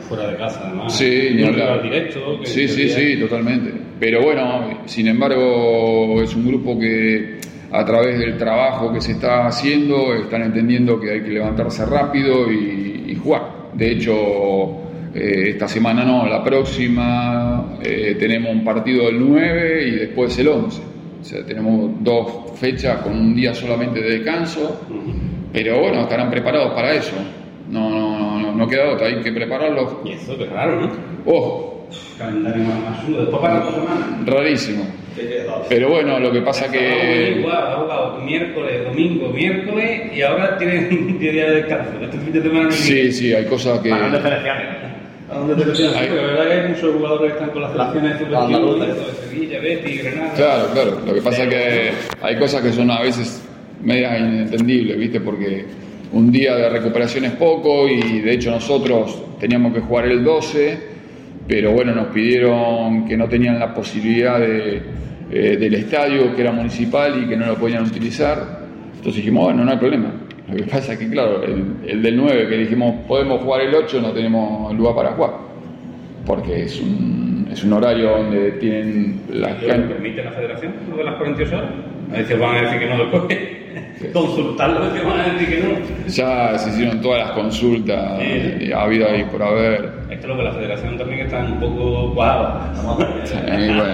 [SPEAKER 10] fuera de casa, además.
[SPEAKER 9] Sí,
[SPEAKER 10] ni
[SPEAKER 9] ni
[SPEAKER 10] un rival
[SPEAKER 9] hablar.
[SPEAKER 10] directo. Que
[SPEAKER 9] Sí, sí,
[SPEAKER 10] sería-
[SPEAKER 9] sí, totalmente. Pero bueno, sin embargo, es un grupo que a través del trabajo que se está haciendo están entendiendo que hay que levantarse rápido y, y jugar. De hecho, eh, esta semana no, la próxima eh, tenemos un partido del nueve y después el once. O sea, tenemos dos fechas con un día solamente de descanso, pero bueno, estarán preparados para eso. No, no, no, no queda otra, hay que prepararlos.
[SPEAKER 10] Y eso que es raro, ¿no?
[SPEAKER 9] Oh,
[SPEAKER 10] Calendario más, más chulo. Después para dos semanas.
[SPEAKER 9] rarísimo. Pero bueno, lo que pasa que...
[SPEAKER 10] Igual, ha jugado miércoles, domingo, miércoles y ahora tienen diez días de descanso. Este fin de semana no hay
[SPEAKER 9] Sí, sí, hay cosas que...
[SPEAKER 10] Para dónde selecciones. ¿A dónde selecciones?
[SPEAKER 9] Hay-
[SPEAKER 10] Porque la verdad que hay muchos jugadores que están con las selecciones de
[SPEAKER 6] la andaluza.
[SPEAKER 10] de Sevilla, Betis, Granada.
[SPEAKER 9] Claro, claro. Lo que pasa es que hay cosas que son a veces medias inentendibles, ¿viste? Porque un día de recuperación es poco y de hecho nosotros teníamos que jugar el doce, pero bueno, nos pidieron que no tenían la posibilidad de, eh, del estadio, que era municipal y que no lo podían utilizar. Entonces dijimos, bueno, no hay problema. Lo que pasa es que, claro, el, el del nueve, que dijimos, podemos jugar el ocho, no tenemos lugar para jugar. Porque es un, es un horario donde tienen las
[SPEAKER 10] ¿Lo
[SPEAKER 9] canchas.
[SPEAKER 10] permite la federación, lo de las cuarenta y ocho horas? A veces van a decir que no después. Consultarlo, a veces van a decir que no.
[SPEAKER 9] Ya se hicieron todas las consultas,
[SPEAKER 10] Sí.
[SPEAKER 9] ha habido ahí por haber.
[SPEAKER 10] Esto es lo que la federación también está un poco cuadrada.
[SPEAKER 9] Eh, bueno,